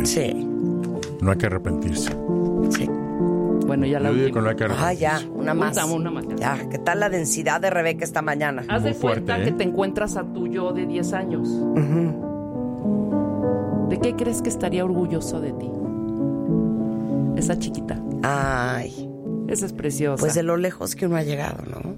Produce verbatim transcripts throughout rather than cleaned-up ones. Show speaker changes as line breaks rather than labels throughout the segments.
güey.
Sí.
No hay que arrepentirse.
Sí.
Bueno, ya la
Yo digo
última.
que no hay que
Ah,
arrepentirse.
ya, una más.
Una, una más.
Ya, ¿qué tal la densidad de Rebeca esta mañana?
Haz de
Muy fuerte,
cuenta
¿eh?
que te encuentras a tu yo de diez años.
Ujú.
¿De qué crees que estaría orgulloso de ti? Esa chiquita.
Ay,
Esa es preciosa.
pues de lo lejos que uno ha llegado, ¿no?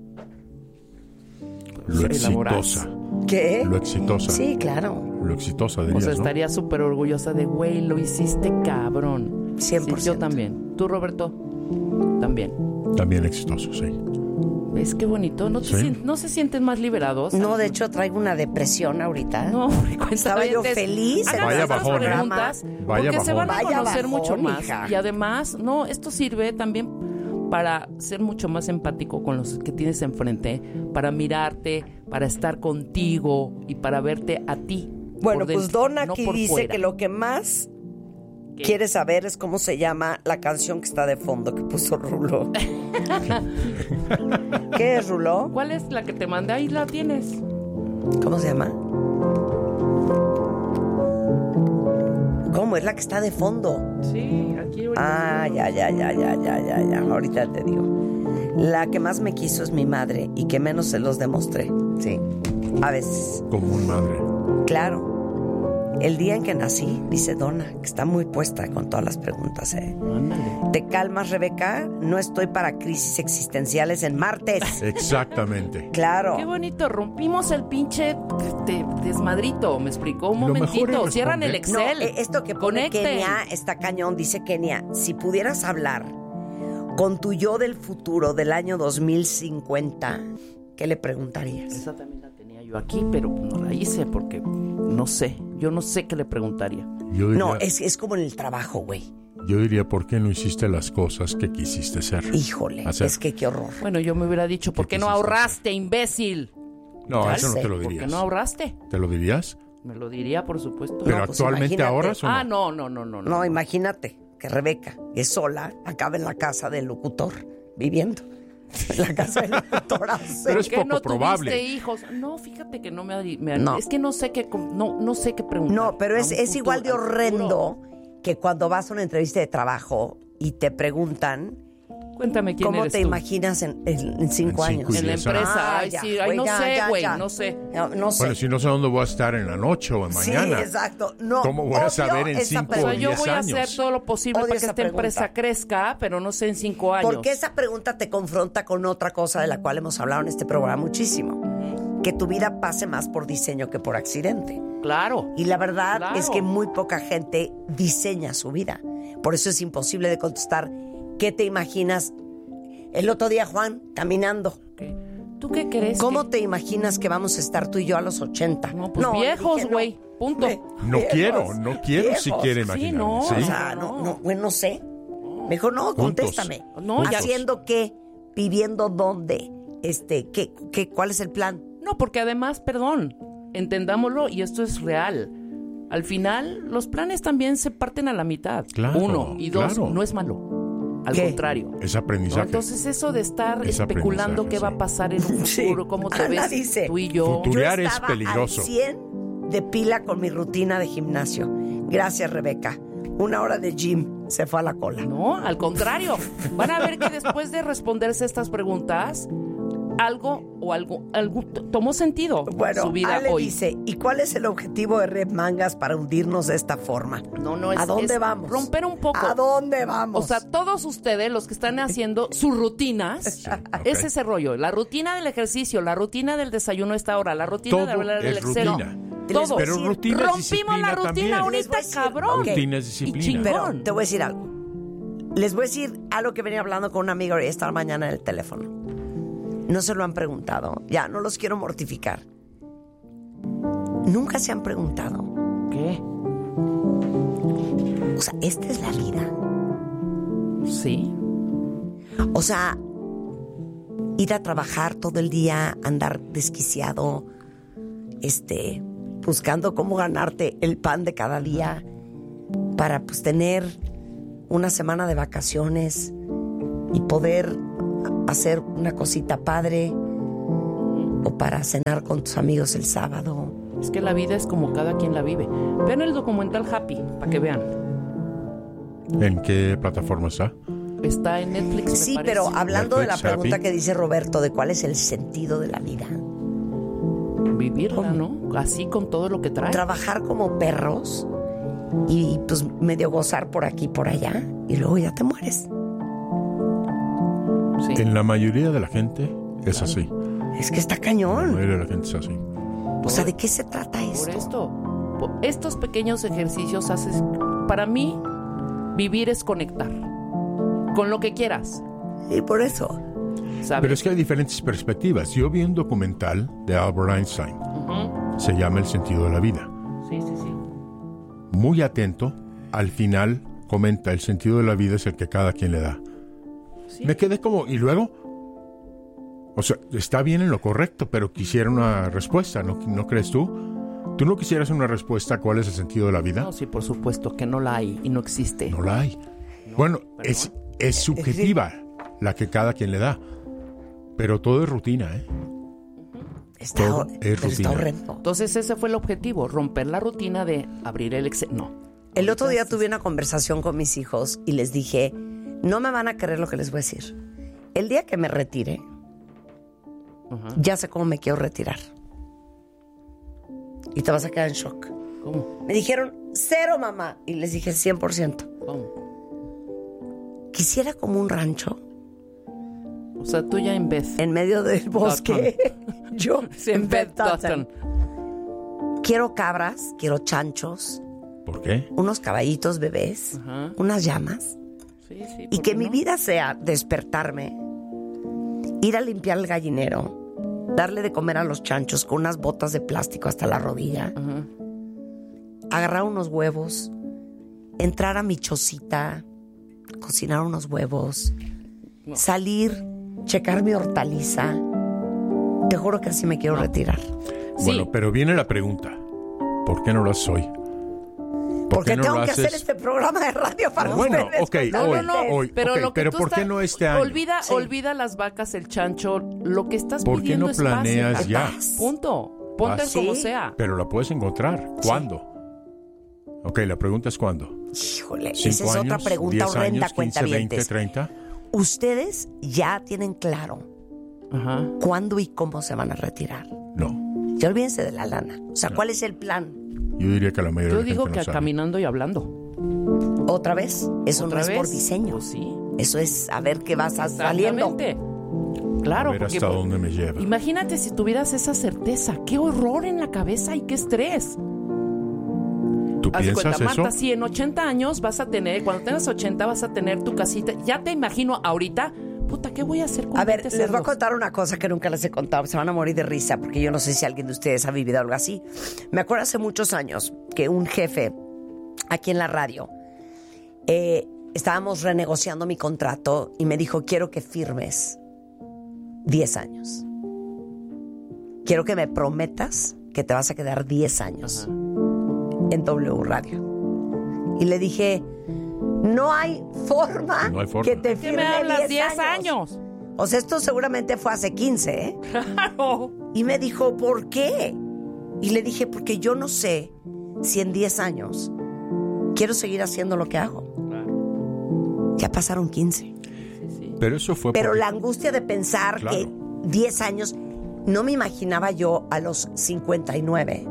Lo
Sí, la voraz.
exitosa.
¿Qué?
Lo exitosa.
Sí, claro.
Lo exitosa
O
dirías,
sea,
¿no?
estaría súper orgullosa de, güey, lo hiciste cabrón.
cien por ciento.
Sí, yo también. ¿Tú, Roberto? También.
También exitoso, sí.
¿Ves qué bonito? ¿No, te
Sí.
sien- ¿No se sienten más liberados?
No, de hecho traigo una depresión ahorita.
No, hombre,
Estaba yo
cuentavientes,
feliz.
hagan
Vaya
estas
bajón, ¿eh?
preguntas
Vaya
porque se
bajón.
van a
Vaya
conocer
bajón,
mucho más.
hija.
Y además, no, esto sirve también para ser mucho más empático con los que tienes enfrente, para mirarte, para estar contigo y para verte a ti.
Bueno,
por
pues
dentro,
Donna
no
aquí
por
dice
fuera.
que lo que más
¿Qué?
quiere saber es cómo se llama la canción que está de fondo que puso Rulo. ¿Qué es, Rulo?
¿Cuál es la que te mandé? Ahí la tienes.
¿Cómo se llama? ¿Cómo? Es la que está de fondo.
Sí, aquí ahorita.
Ah, ya, ya, ya, ya, ya, ya, ya. Ahorita te digo. La que más me quiso es mi madre y que menos se los demostré. Sí. A veces.
Como un madre.
Claro. El día en que nací, dice Donna, que está muy puesta con todas las preguntas, ¿eh?
Ándale.
¿Te calmas, Rebeca? No estoy para crisis existenciales en martes.
Exactamente.
Claro.
Qué bonito, rompimos el pinche este, desmadrito, me explicó un
Lo mejor
momentito,
es
cierran el
responder.
Excel.
No, eh, esto que pone
Conecten.
Kenia está cañón. Dice Kenia, si pudieras hablar con tu yo del futuro del año dos mil cincuenta, ¿qué le preguntarías?
Esa también la tenía yo aquí, pero no la hice porque no sé, yo no sé qué le preguntaría.
Yo diría,
No, es, es como en el trabajo, güey.
yo diría, ¿por qué no hiciste las cosas que quisiste hacer?
Híjole,
Hacer.
es que qué horror.
Bueno, yo me hubiera dicho, ¿por
¿Qué
qué no
quisiste
ahorraste, imbécil?
No,
Ya
eso
sé,
no te lo
¿Por
dirías.
qué no ahorraste?
¿Te lo dirías?
Me lo diría, por supuesto.
Pero
No, pues
actualmente
imagínate.
ahorras o no?
Ah, no, no, no, no.
No, imagínate que Rebeca es sola, acaba en la casa del locutor, viviendo. En la casa del locutor. hace-
Pero es
¿Por qué
poco
no
probable.
tuviste hijos? No, fíjate que no me, ha- me ha-
No.
es que no sé qué com- no, no sé qué preguntar.
No, pero
A
es,
un
es
futuro-
igual de
al futuro.
horrendo que cuando vas a una entrevista de trabajo y te preguntan
Cuéntame quién
cómo
eres
te
tú.
imaginas en, en- en cinco
En cinco
años.
y
En la
diez
empresa.
Ah,
Ay,
ya,
sí, ay,
güey,
no
ya,
sé,
ya,
güey,
ya.
no sé.
No, no sé.
Bueno, si no sé dónde voy a estar en la noche o en mañana.
Sí, exacto. No,
¿Cómo voy a
odio
saber en
esa
cinco
O
pregunta.
sea, yo
diez
voy a
años.
hacer todo lo posible
Odio
para que
esa
esta
pregunta.
empresa crezca, pero no sé en cinco años.
Porque esa pregunta te confronta con otra cosa de la cual hemos hablado en este programa muchísimo. Que tu vida pase más por diseño que por accidente.
Claro.
Y la verdad
Claro.
es que muy poca gente diseña su vida. Por eso es imposible de contestar ¿qué te imaginas? El otro día, Juan, caminando.
Ok. ¿Tú qué crees?
¿Cómo
que-
te imaginas que vamos a estar tú y yo a los ochenta?
No, pues
le
viejos,
dije,
güey. Punto.
Ve-
No
viejos,
quiero, no quiero
viejos.
siquiera
Sí,
imaginarme.
no,
¿sí?
O sea, no, no, bueno, no sé. Me dijo, no,
Juntos.
contéstame.
No, ya-
¿Haciendo qué? ¿Viviendo dónde? Este, ¿qué, qué, ¿Cuál es el plan?
No, porque además, perdón, entendámoslo y esto es real. Al final, los planes también se parten a la mitad.
Claro,
Uno. Y dos,
claro.
no es malo. Al
¿Qué?
contrario.
Es
¿No?
aprendizaje.
Entonces, eso de estar
Es
especulando
aprendizaje,
qué va a
sí.
pasar en un
Sí.
futuro, cómo te
Ana
ves
dice,
tú y yo.
Futuro. Turear
Yo
es
estaba
peligroso.
al cien de pila con mi rutina de gimnasio. Gracias, Rebeca. Una hora de gym se fue a la cola.
No, al contrario. Van a ver que después de responderse estas preguntas, algo o algo, algo t- tomó sentido
Bueno,
su vida
Ale
hoy.
dice, ¿y cuál es el objetivo de Red Mangas para hundirnos de esta forma?
No, no, es,
¿A dónde
es
vamos?
romper un poco.
¿A dónde vamos?
O sea, todos ustedes, los que están haciendo sus rutinas,
ok.
es ese rollo. La rutina del ejercicio, la rutina del desayuno a esta hora, la rutina de
Todo
hablar del
es
Excel.
rutina.
Todo.
Pero
decir,
rutina es
Rompimos
disciplina
la rutina
también.
Les
ahorita,
voy a decir,
cabrón.
ok.
Rutina es
Y
disciplina.
chingón.
Pero te voy a decir algo. Les voy a decir algo que venía hablando con una amiga esta mañana en el teléfono. No se lo han preguntado. Ya, no los quiero mortificar. Nunca se han preguntado.
¿Qué?
O sea, esta es la vida.
Sí.
O sea, ir a trabajar todo el día, andar desquiciado, este, buscando cómo ganarte el pan de cada día para pues tener una semana de vacaciones y poder hacer una cosita padre o para cenar con tus amigos el sábado.
Es que la vida es como cada quien la vive. Vean el documental Happy, para que vean.
¿En qué plataforma está?
Está en Netflix, me
Sí,
parece.
pero hablando de la
Netflix,
pregunta
Happy.
que dice Roberto de cuál es el sentido de la vida.
Vivirla, ¿no? Así con todo lo que trae.
Trabajar como perros y pues medio gozar por aquí y por allá y luego ya te mueres.
Sí.
En la mayoría de la gente es así.
Es que está
La
cañón.
mayoría de la gente es así.
O sea, ¿de qué se trata
Por
esto?
esto, por estos pequeños ejercicios haces... Para mí, vivir es conectar. Con lo que quieras,
Y por eso.
¿sabes?
Pero es que hay diferentes perspectivas. Yo vi un documental de Albert Einstein.
Ujú.
Se llama El sentido de la vida.
Sí, sí, sí.
Muy atento. Al final comenta el sentido de la vida es el que cada quien le da.
Sí.
Me quedé como... ¿Y luego? O sea, está bien en lo correcto, pero quisiera una respuesta, ¿no, ¿no crees tú? ¿Tú no quisieras una respuesta a cuál es el sentido de la vida?
No, sí, por supuesto que no la hay y no existe.
No la hay. Bueno,
pero
es, es subjetiva la que cada quien le da. Pero todo es rutina, ¿eh?
Está,
Todo
pero
es
está
rutina.
horrendo.
Entonces ese fue el objetivo, romper la rutina de abrir el ex... No.
El otro día tuve una conversación con mis hijos y les dije, no me van a creer lo que les voy a decir. El día que me retire,
Ajá.
ya sé cómo me quiero retirar. Y te vas a quedar en shock.
¿Cómo?
Me dijeron, cero, mamá. Y les dije, cien por ciento.
¿Cómo?
Quisiera como un rancho
O sea, tú ya en vez.
en medio del bosque. Yo
Sí,
en
en
Beth
Beth
Dutton. Quiero cabras, quiero chanchos,
¿Por qué?
unos caballitos bebés,
Ajá.
unas llamas.
Sí, sí.
Y
¿por
que
qué
mi
no?
vida sea despertarme, ir a limpiar el gallinero, darle de comer a los chanchos con unas botas de plástico hasta la rodilla,
Ajá.
agarrar unos huevos, entrar a mi chocita, cocinar unos huevos,
No.
salir, checar mi hortaliza. Te juro que así me quiero retirar.
Sí.
Bueno, pero viene la pregunta. ¿Por qué no lo haces hoy? ¿Por
Porque
qué no
tengo
lo
que hacer
haces?
este programa de radio para
Bueno,
ustedes.
ok,
No,
hoy,
no, no.
hoy,
pero
ok,
lo que
pero
tú
¿por qué
estás-
no este año?
Olvida,
Sí.
olvida las vacas, el chancho, lo que estás
¿Por qué
pidiendo
no
es paz,
planeas
hija.
ya?
Punto. Ponte
Paz.
como
Sí.
sea.
Pero la puedes encontrar. ¿Cuándo? Ok, la pregunta es ¿cuándo?
Híjole, esa
¿Cinco
es otra
años?
pregunta
¿Diez
horrenda,
años? ¿quince, veinte,
cuentavientes.
treinta?
¿Ustedes ya tienen claro
Ajá.
cuándo y cómo se van a retirar?
No.
Ya olvídense de la lana. O sea, ¿cuál es el plan?
Yo diría que la mayoría
Yo
de la
digo
gente
que
no sabe.
caminando y hablando.
¿Otra vez? Eso
¿Otra
no es
vez?
por diseño.
Pues sí.
Eso es a ver qué vas a- saliendo.
Exactamente. Claro,
A ver
porque
hasta dónde me lleva.
imagínate si tuvieras esa certeza. Qué horror en la cabeza y qué estrés.
¿Tú
Haz de
piensas
cuenta,
eso?
Marta, si en ochenta años vas a tener, cuando tengas ochenta vas a tener tu casita, ya te imagino ahorita, puta, ¿qué voy a hacer con
A ver,
veinte
les voy a
cerdos?
contar una cosa que nunca les he contado. Se van a morir de risa porque yo no sé si alguien de ustedes ha vivido algo así. Me acuerdo hace muchos años que un jefe aquí en la radio, eh, estábamos renegociando mi contrato y me dijo, quiero que firmes diez años. Quiero que me prometas que te vas a quedar diez años en W Radio. Y le dije, no hay forma,
No hay forma.
que te
¿Qué
firme
me hablas?
diez
diez años.
O sea, esto seguramente fue hace quince, ¿eh?
Claro.
Y me dijo, ¿por qué? Y le dije, porque yo no sé si en diez años quiero seguir haciendo lo que hago.
Claro.
Ya pasaron quince.
Sí, sí.
Pero eso fue
Pero
porque-
la angustia de pensar
Claro.
que diez años, no me imaginaba yo a los cincuenta y nueve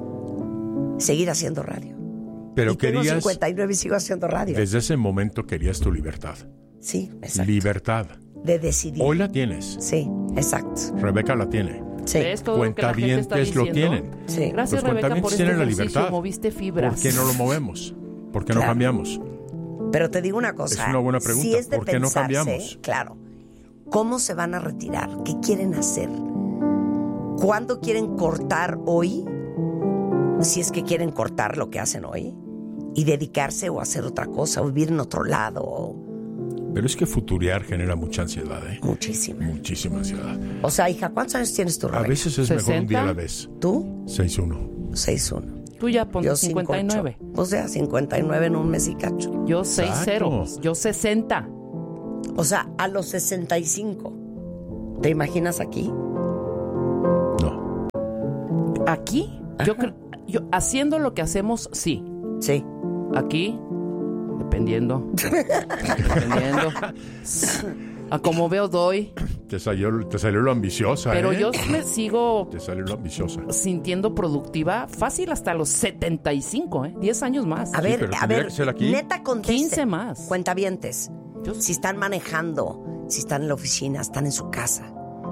seguir haciendo radio.
Pero
y tengo
querías...
cincuenta y nueve y sigo haciendo radio.
Desde ese momento querías tu libertad.
Sí, exacto.
Libertad.
De decidir.
Hoy la tienes.
Sí, exacto.
Rebeca la tiene.
Sí.
¿Ves todo lo que la gente está
Cuentavientes lo
diciendo?
tienen.
Sí.
Gracias,
Los
Rebeca, por
cuentavientes
este
tienen la
ejercicio.
libertad.
Moviste fibras.
¿Por qué no lo movemos? ¿Por qué no
Claro.
cambiamos?
Pero te digo una cosa.
Es una buena pregunta.
Si es de
¿Por qué no
pensarse,
cambiamos?
Claro. ¿Cómo se van a retirar? ¿Qué quieren hacer? ¿Cuándo quieren cortar hoy? Si es que quieren cortar lo que hacen hoy. Y dedicarse o hacer otra cosa. O vivir en otro lado. O
Pero es que futurear genera mucha ansiedad, ¿eh?
muchísima.
Muchísima ansiedad.
O sea, hija, ¿cuántos años tienes tú,
A
Rebeca?
veces es mejor un día a la
¿sesenta?
vez.
¿Tú?
seis uno.
seis uno.
Tú ya ponte
Yo
cincuenta y nueve.
cinco ocho. O sea, cincuenta y nueve en un mes y cacho.
Yo seis cero.
Exacto.
Yo sesenta.
O sea, a los sesenta y cinco. ¿Te imaginas aquí?
No.
¿Aquí? Yo creo, yo haciendo lo que hacemos, sí.
Sí.
Aquí, dependiendo. dependiendo. A como veo, doy.
Te salió, te salió lo ambiciosa,
Pero
¿eh?
yo me sigo
Te salió lo ambiciosa.
sintiendo productiva fácil hasta los setenta y cinco, ¿eh? diez años más.
A ver,
pero
a
tendría
ver,
que ser aquí.
neta contesten.
quince más.
Cuentavientes.
Yo-
Si están manejando, si están en la oficina, están en su casa.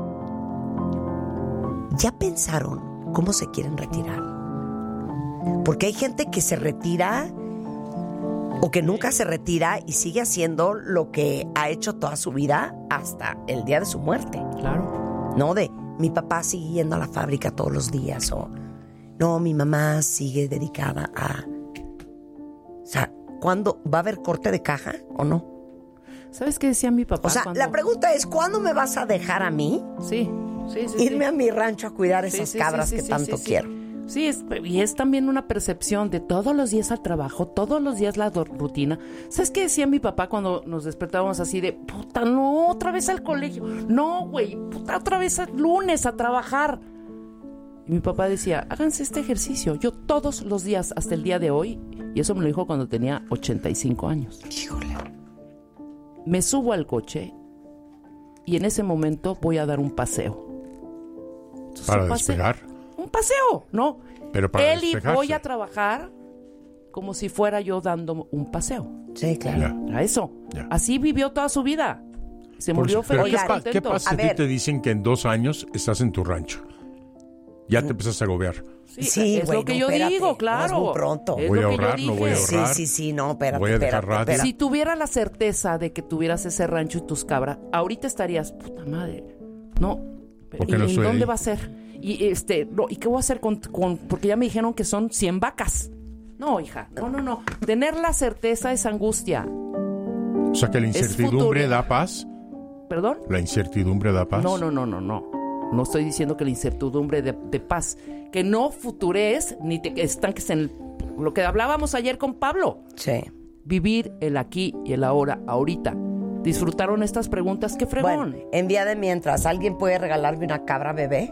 ¿Ya pensaron cómo se quieren retirar? Porque hay gente que se retira o que nunca se retira y sigue haciendo lo que ha hecho toda su vida hasta el día de su muerte.
Claro.
No de mi papá sigue yendo a la fábrica todos los días o no, mi mamá sigue dedicada a... O sea, ¿cuándo va a haber corte de caja o no?
¿Sabes qué decía mi papá?
O sea,
cuando-
la pregunta es, ¿cuándo me vas a dejar a mí
Sí, sí, sí.
irme
sí.
a mi rancho a cuidar
Sí,
esas
sí,
cabras
sí,
que
sí,
tanto
sí, sí.
quiero?
Sí, es, y es también una percepción de todos los días al trabajo, todos los días la do- rutina. ¿Sabes qué decía mi papá cuando nos despertábamos así de, puta, no, otra vez al colegio? No, güey, puta, otra vez al lunes a trabajar. Y mi papá decía, háganse este ejercicio. Yo todos los días, hasta el día de hoy, y eso me lo dijo cuando tenía ochenta y cinco años.
Híjole.
Me subo al coche y en ese momento voy a dar un paseo. Entonces,
Para
un paseo-
despegar.
Un paseo, ¿no?
Pero para
Él y
despejarse.
voy a trabajar como si fuera yo dando un paseo.
Sí, claro.
Ya.
A eso.
Ya.
Así vivió toda su vida. Se
Por
murió
su- pero
feliz,
¿qué, pa-
contento.
¿Qué pasa
A
si a ti
ver.
te dicen que en dos años estás en tu rancho? Ya te empiezas a agobiar.
Sí,
Sí,
es
güey,
lo que
no,
yo
espérate,
digo,
no, es
claro.
muy pronto.
Es
Voy
lo
a
que yo
ahorrar, no voy a
dije.
ahorrar.
Sí, sí, sí, no, espérate,
Voy a dejar
espérate,
radio.
espérate.
Si tuviera la certeza de que tuvieras ese rancho y tus cabras, ahorita estarías, puta madre, no.
¿Por qué
¿Y
no
en
estoy
dónde
ahí?
va a ser? Y este, no, ¿y qué voy a hacer con, con- porque ya me dijeron que son cien vacas? No, hija, no, no, no. Tener la certeza es angustia.
O sea que la incertidumbre
futuro.
da paz.
¿Perdón?
La incertidumbre da paz.
No, no, no, no, no. No estoy diciendo que la incertidumbre de, de paz, que no futurees ni te estanques en el- lo que hablábamos ayer con Pablo.
Sí.
Vivir el aquí y el ahora, ahorita. ¿Disfrutaron estas preguntas? ¡Qué fregón!
Bueno, en vía de mientras, ¿alguien puede regalarme una cabra bebé?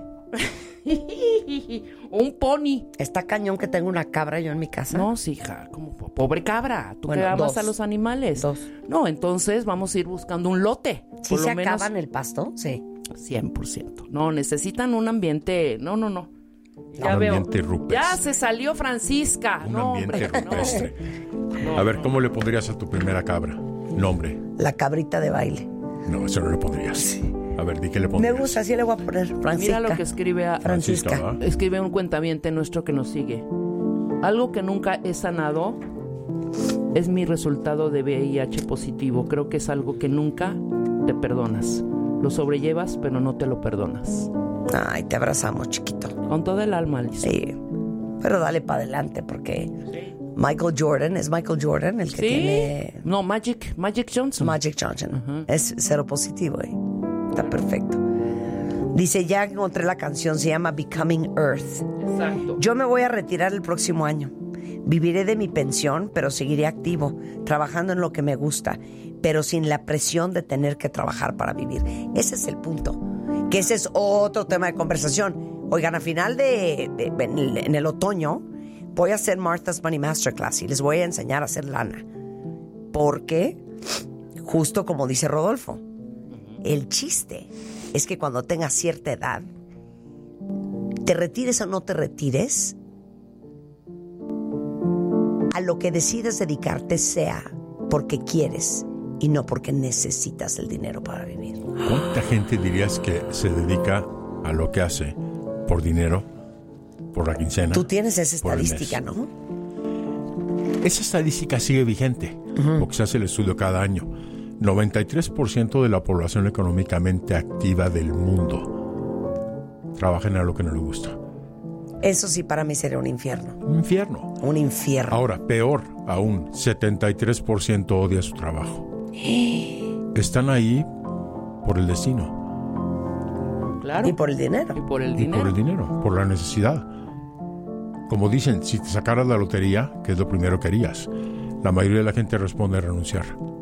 Un pony.
Está cañón que tengo una cabra yo en mi casa.
No, sí, hija, como po- pobre cabra. Tú
Bueno,
que amas
dos.
a los animales.
Dos.
No, entonces vamos a ir buscando un lote.
¿Sí
por
se
lo menos
acaban el pasto? Sí.
cien por ciento. No, necesitan un ambiente. No, no, no. Ya
Un
veo.
ambiente rupestre.
Ya se salió Francisca.
Un
no,
ambiente
hombre, no.
rupestre.
No,
A ver,
no.
¿cómo le pondrías a tu primera cabra? Nombre.
La cabrita de baile.
No, eso no le pondrías. A ver, di qué le
Me
pondrías.
gusta, así le voy a poner Francisca.
Mira lo que escribe a,
Francisca.
Francisca, ¿va?
escribe un cuentaviente nuestro que nos sigue. Algo que nunca he sanado es mi resultado de V I H positivo. Creo que es algo que nunca te perdonas. Lo sobrellevas, pero no te lo perdonas.
Ay, te abrazamos, chiquito.
Con todo el alma, Alicia.
Sí. Pero dale para adelante porque Michael Jordan, es Michael Jordan el que
Sí.
tiene
No, Magic, Magic Johnson.
Magic Johnson. Es cero positivo, ¿eh? Está perfecto. Dice, ya encontré la canción, se llama Becoming Earth.
Exacto.
Yo me voy a retirar el próximo año. Viviré de mi pensión, pero seguiré activo, trabajando en lo que me gusta, pero sin la presión de tener que trabajar para vivir. Ese es el punto. Que ese es otro tema de conversación. Oigan, a final de, de- en, el, en el otoño voy a hacer Martha's Money Masterclass y les voy a enseñar a hacer lana. Porque, justo como dice Rodolfo, el chiste es que cuando tengas cierta edad, te retires o no te retires, a lo que decides dedicarte sea porque quieres y no porque necesitas el dinero para vivir.
¿Cuánta gente dirías que se dedica a lo que hace por dinero, por la quincena?
Tú tienes esa
por el mes?
estadística, ¿no?
Esa estadística sigue vigente, porque se hace el estudio cada año. noventa y tres por ciento de la población económicamente activa del mundo trabaja en algo que no le gusta.
Eso sí para mí sería un infierno.
Un infierno.
Un infierno.
Ahora, peor aún, setenta y tres por ciento odia su trabajo. Están ahí por el destino
Claro.
Y por el dinero.
Y por el
y
dinero.
por el dinero, por la necesidad. Como dicen, si te sacaras la lotería, ¿qué es lo primero que harías? La mayoría de la gente responde renunciar.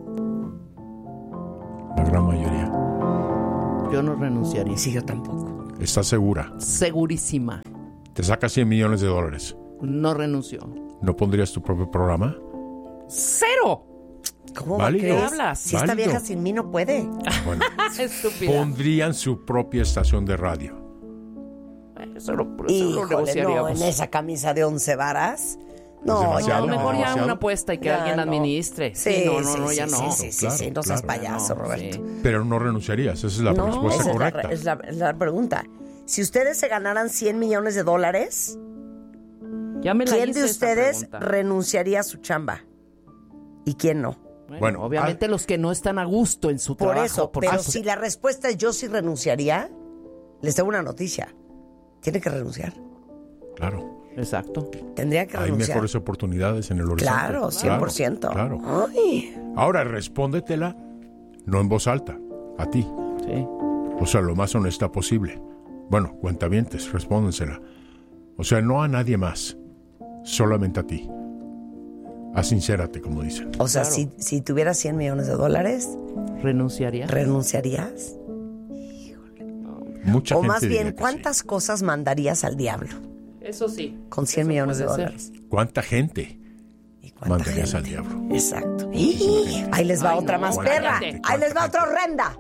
La gran mayoría.
Yo no renunciaría.
Sí, yo tampoco.
¿Estás segura?
Segurísima.
Te sacas cien millones de dólares.
No renunció.
¿No pondrías tu propio programa?
¡Cero!
¿Cómo
Válido.
va
¿Qué hablas?
Si esta
Válido.
vieja sin mí no puede.
Bueno,
Estúpida.
pondrían su propia estación de radio.
Eso lo, eso lo
Híjole, no,
negociaríamos.
en esa camisa de once varas. No,
demasiado,
ya
A lo
no.
mejor ya
demasiado.
una apuesta y que
Ya
alguien
no.
administre.
Sí,
Sí, no, no,
sí,
no,
sí,
ya
sí,
no.
Sí, sí,
Claro,
sí, no seas
claro.
payaso,
No,
Roberto.
sí.
Pero no renunciarías. Esa es la
No,
respuesta
Esa es la,
correcta.
es, la, es la pregunta. Si ustedes se ganaran cien millones de dólares,
Ya me la
¿quién
hice
de
esa
ustedes
pregunta.
renunciaría a su chamba? ¿Y quién no?
Bueno,
Bueno,
obviamente
ah,
los que no están a gusto en su
Por
trabajo.
eso,
porque
pero
pues,
si la respuesta es yo sí renunciaría, les tengo una noticia. Tiene que renunciar.
Claro.
Exacto.
Tendría que
Hay
renunciar.
mejores oportunidades en el horizonte.
Claro, cien por ciento.
Claro. claro.
Ay.
Ahora, respóndetela, no en voz alta, a ti.
Sí.
O sea, lo más honesta posible. Bueno, cuentavientes, respóndensela. O sea, no a nadie más, solamente a ti. Asincérate, como dicen.
O sea,
Claro.
si, si tuvieras cien millones de dólares,
¿Renunciaría?
¿renunciarías?
Mucha
O
gente
más
diría
bien,
que
¿cuántas cosas mandarías al diablo
Eso sí.
con cien
Eso
millones de
puede ser.
dólares?
sí. ¿Cuánta gente
¿Y cuánta
mandarías
gente?
al diablo?
Exacto. Y ahí les va
Ay,
otra
no,
más
¿cuánta
perra.
gente?
Ahí les va
¿Cuánta
otra horrenda.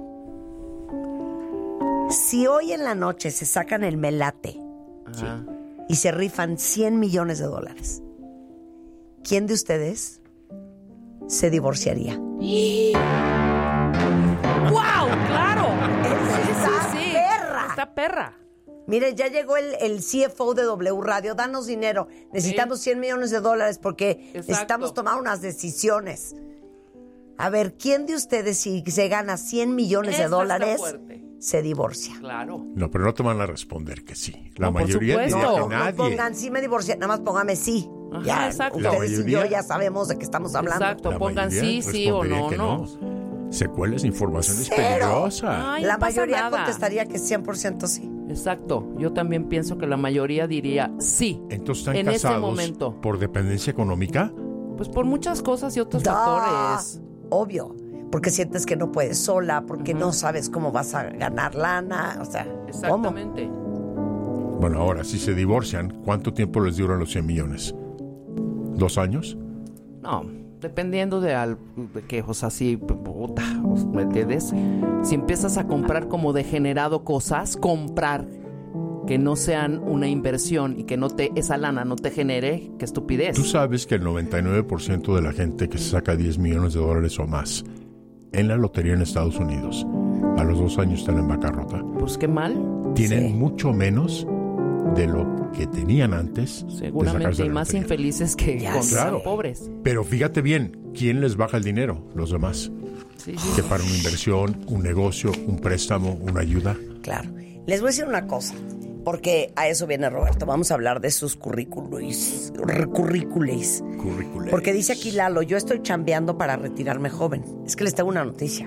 Si hoy en la noche se sacan el melate
Ajá.
y se rifan cien millones de dólares, ¿quién de ustedes se divorciaría?
¡Wow! ¡Claro!
¡Esa
Sí, sí.
perra!
Esta perra.
Miren, ya llegó el, el C F O de W Radio. Danos dinero. Necesitamos cien millones de dólares porque
Exacto.
necesitamos tomar unas decisiones. A ver, ¿quién de ustedes, si se gana cien millones de
Esa está
dólares,
fuerte.
se divorcia?
Claro.
No, pero no te van a responder que sí. La
No, por
mayoría
supuesto.
diría
No,
que
no
nadie.
pongan sí me divorcié, nada más póngame sí.
Ajá,
ya,
exacto.
La
ustedes y yo
mayoría-
ya sabemos de qué estamos hablando.
Exacto.
La
Pongan
mayoría
sí, sí o
respondería
no,
que
no.
Secuelas, información es
Cero.
peligrosa.
Ay,
La
no pasa
mayoría
nada.
contestaría que cien por ciento sí.
Exacto. Yo también pienso que la mayoría diría sí.
Entonces están
en ese
casados
momento.
por dependencia económica.
Pues por muchas cosas y otros
Da,
factores.
obvio. Porque sientes que no puedes sola, porque no sabes cómo vas a ganar lana. O sea, ¿cómo?
Exactamente.
Bueno, ahora, si se divorcian, ¿cuánto tiempo les duran los cien millones? ¿Dos años?
No, dependiendo de, al, de que, o sea, si, puta, ¿me entiendes? Si empiezas a comprar como degenerado cosas, comprar que no sean una inversión y que no te esa lana no te genere, qué estupidez.
Tú sabes que el noventa y nueve por ciento de la gente que se saca diez millones de dólares o más en la lotería en Estados Unidos, a los dos años están en bancarrota.
Pues qué mal,
Tienen
Sí.
mucho menos de lo que tenían antes. de
seguramente,
sacarse
y
la
más
lotería.
infelices que
Ya
con
sé.
claro. pobres.
Pero fíjate bien, ¿quién les baja el dinero? Los demás.
Sí, sí.
Que para una inversión, un negocio, un préstamo, una ayuda.
Claro. Les voy a decir una cosa, porque a eso viene Roberto. Vamos a hablar de sus currículos. Currículos.
Currículos.
Porque dice aquí Lalo, yo estoy chambeando para retirarme joven. Es que les tengo una noticia.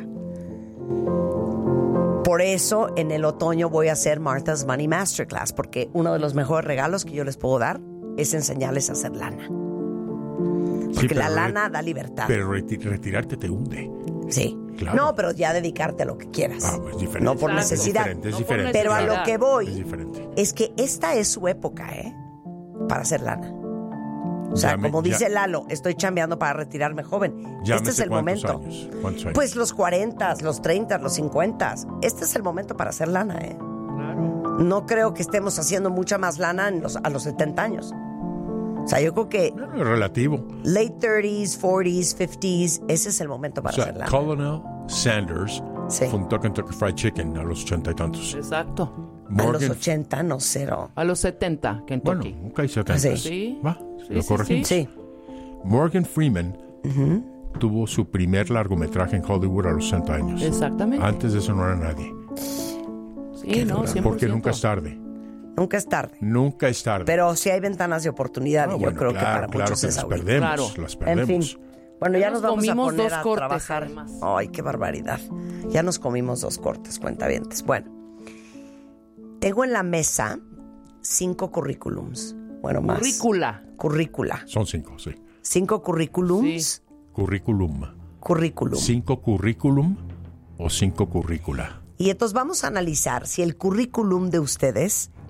Por eso en el otoño voy a hacer Martha's Money Masterclass, porque uno de los mejores regalos que yo les puedo dar es enseñarles a hacer lana. Porque
Sí,
la
pero
lana
re-
da libertad.
Pero reti- retirarte te hunde.
Sí.
Claro.
No, pero ya dedicarte a lo que quieras.
Ah, pues diferente.
No por
Exacto.
necesidad.
Es diferente, es
No por
diferente.
Pero a
necesidad.
lo que voy
Es diferente.
es que esta es su época, ¿eh? Para hacer lana. O sea,
Llame-
como
ya-
dice Lalo, estoy chambeando para retirarme joven. Este
Llámese
es el
cuántos
momento.
años, cuántos años.
Pues los cuarenta, los treinta, los cincuenta. Este es el momento para hacer lana, ¿eh?
Claro.
No creo que estemos haciendo mucha más lana en los, a los setenta años. O sea, yo creo que
Bueno, es relativo.
late thirties, forties, fifties, ese es el momento
O
para
sea,
hacer lana.
Colonel Sanders
Sí.
fundó Kentucky Fried Chicken a los ochenta y tantos.
Exacto.
A los
Morgan,
ochenta, no, cero.
A los setenta,
bueno,
Kentucky.
nunca hay setenta.
Sí.
Sí.
Va,
Sí,
lo
sí,
corregimos.
Sí.
Morgan Freeman tuvo su primer largometraje en Hollywood a los sesenta años.
Exactamente.
Antes de eso no era nadie.
Sí, no, cien por ciento.
Porque nunca es tarde.
Nunca es tarde.
Nunca es tarde.
Pero sí hay ventanas de oportunidad
Ah,
y yo
bueno,
creo que
claro,
para
claro
muchos
que
es
las
ahorita.
perdemos,
Claro.
las
En
perdemos.
fin. Bueno, ya
Ya
nos
nos
vamos a
comimos
poner
dos
a
cortes,
trabajar.
además.
Ay, qué barbaridad. Ya nos comimos dos cortes, cuentavientes. Bueno, tengo en la mesa cinco currículums. Bueno, más.
Currícula.
Currícula.
Son cinco, sí.
Cinco currículums.
Sí.
Currículum.
Currículum.
¿Cinco currículum o cinco currícula?
Y entonces vamos a analizar si el currículum de ustedes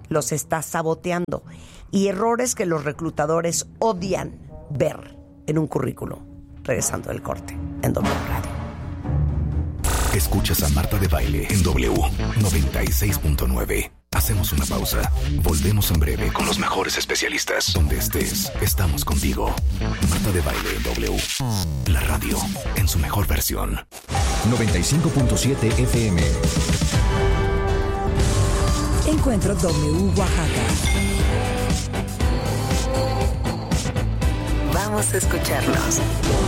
los está saboteando y errores que los reclutadores odian ver en un currículo. Regresando del corte en W Radio.
Escuchas a Marta de Baile en W noventa y seis punto nueve. Hacemos una pausa. Volvemos en breve con los mejores especialistas. Donde estés, estamos contigo. Marta de Baile en W. La radio en su mejor versión.
noventa y cinco punto siete F M.
Encuentro W Oaxaca.
Vamos a escucharlos.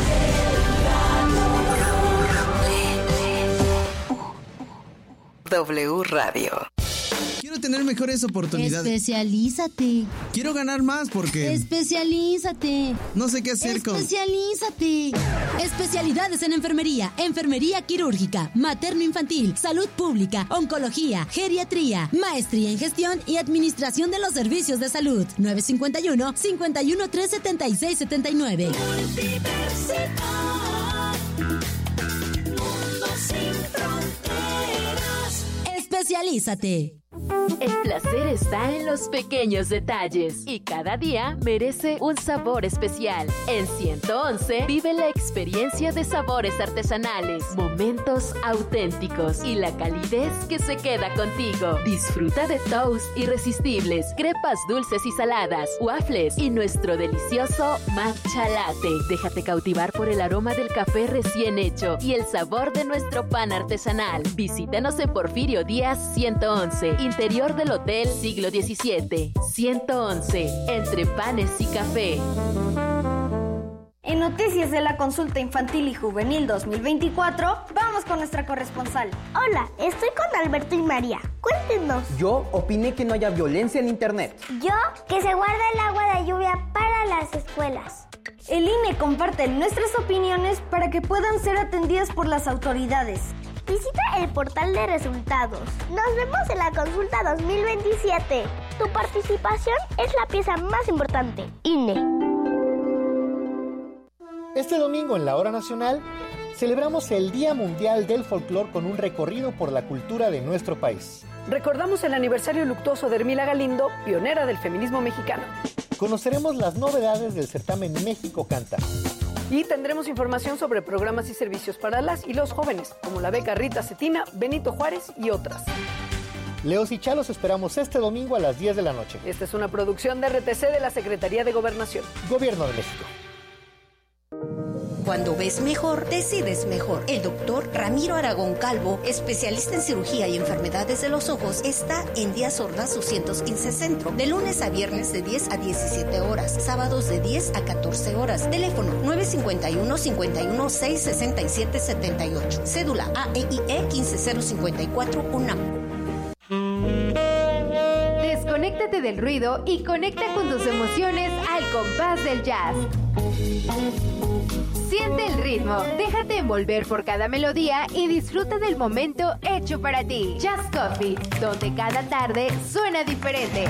W Radio.
Quiero tener mejores oportunidades.
Especialízate.
Quiero ganar más porque...
Especialízate.
No sé qué hacer con...
Especialízate. Especialidades en enfermería, enfermería quirúrgica, materno-infantil, salud pública, oncología, geriatría, maestría en gestión y administración de los servicios de salud. nueve cinco uno, cinco uno tres, siete seis siete nueve. Especialízate.
El placer está en los pequeños detalles y cada día merece un sabor especial. En ciento once vive la experiencia de sabores artesanales, momentos auténticos y la calidez que se queda contigo. Disfruta de toast irresistibles, crepas dulces y saladas, waffles y nuestro delicioso matcha latte. Déjate cautivar por el aroma del café recién hecho y el sabor de nuestro pan artesanal. Visítanos en Porfirio Díaz ciento once, interior del Hotel Siglo diecisiete. ciento once, entre panes y café.
En Noticias de la Consulta Infantil y Juvenil dos mil veinticuatro, vamos con nuestra corresponsal.
Hola, estoy con Alberto y María. Cuéntenos.
Yo opiné que no haya violencia en internet.
Yo, que se guarde el agua de lluvia para las escuelas.
El I N E comparte nuestras opiniones para que puedan ser atendidas por las autoridades.
Visita el portal de resultados. Nos vemos en la consulta dos mil veintisiete. Tu participación es la pieza más importante. I N E.
Este domingo en la Hora Nacional celebramos el Día Mundial del Folclor con un recorrido por la cultura de nuestro país.
Recordamos el aniversario luctuoso de Hermila Galindo, pionera del feminismo mexicano.
Conoceremos las novedades del certamen México Canta.
Y tendremos información sobre programas y servicios para las y los jóvenes, como la beca Rita Cetina, Benito Juárez y otras.
Leos y Chalos esperamos este domingo a las diez de la noche.
Esta es una producción de R T C de la Secretaría de Gobernación.
Gobierno de México.
Cuando ves mejor, decides mejor. El doctor Ramiro Aragón Calvo, especialista en cirugía y enfermedades de los ojos, está en Díaz Ordaz doscientos quince Centro, de lunes a viernes de diez a diecisiete horas, sábados de diez a catorce horas. Teléfono nueve cinco uno, cinco uno seis, seis siete siete ocho. Cédula A E I E quince cero cincuenta y cuatro UNAM.
Desconéctate del ruido y conecta con tus emociones al compás del jazz. Siente el ritmo, déjate envolver por cada melodía y disfruta del momento hecho para ti. Jazz Coffee, donde cada tarde suena diferente.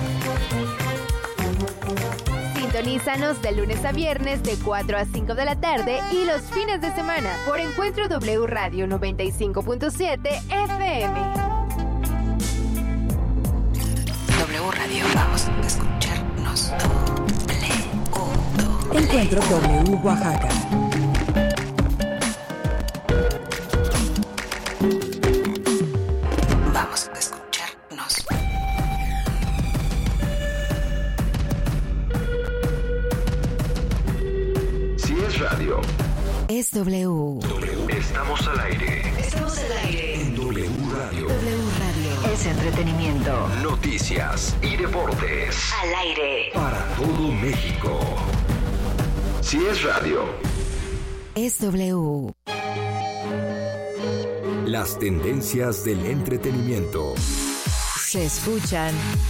Sintonízanos de lunes a viernes de cuatro a cinco de la tarde y los fines de semana por Encuentro W Radio noventa y cinco punto siete F M.
W Radio, vamos a escucharnos.
Encuentro W Oaxaca.
Vamos a escucharnos.
Si es radio,
es W.
W. Estamos al aire.
Estamos al aire.
En W Radio.
W Radio.
Es entretenimiento.
Noticias y deportes.
Al aire.
Para todo México. Si es radio,
es W.
Las tendencias del entretenimiento
Se escuchan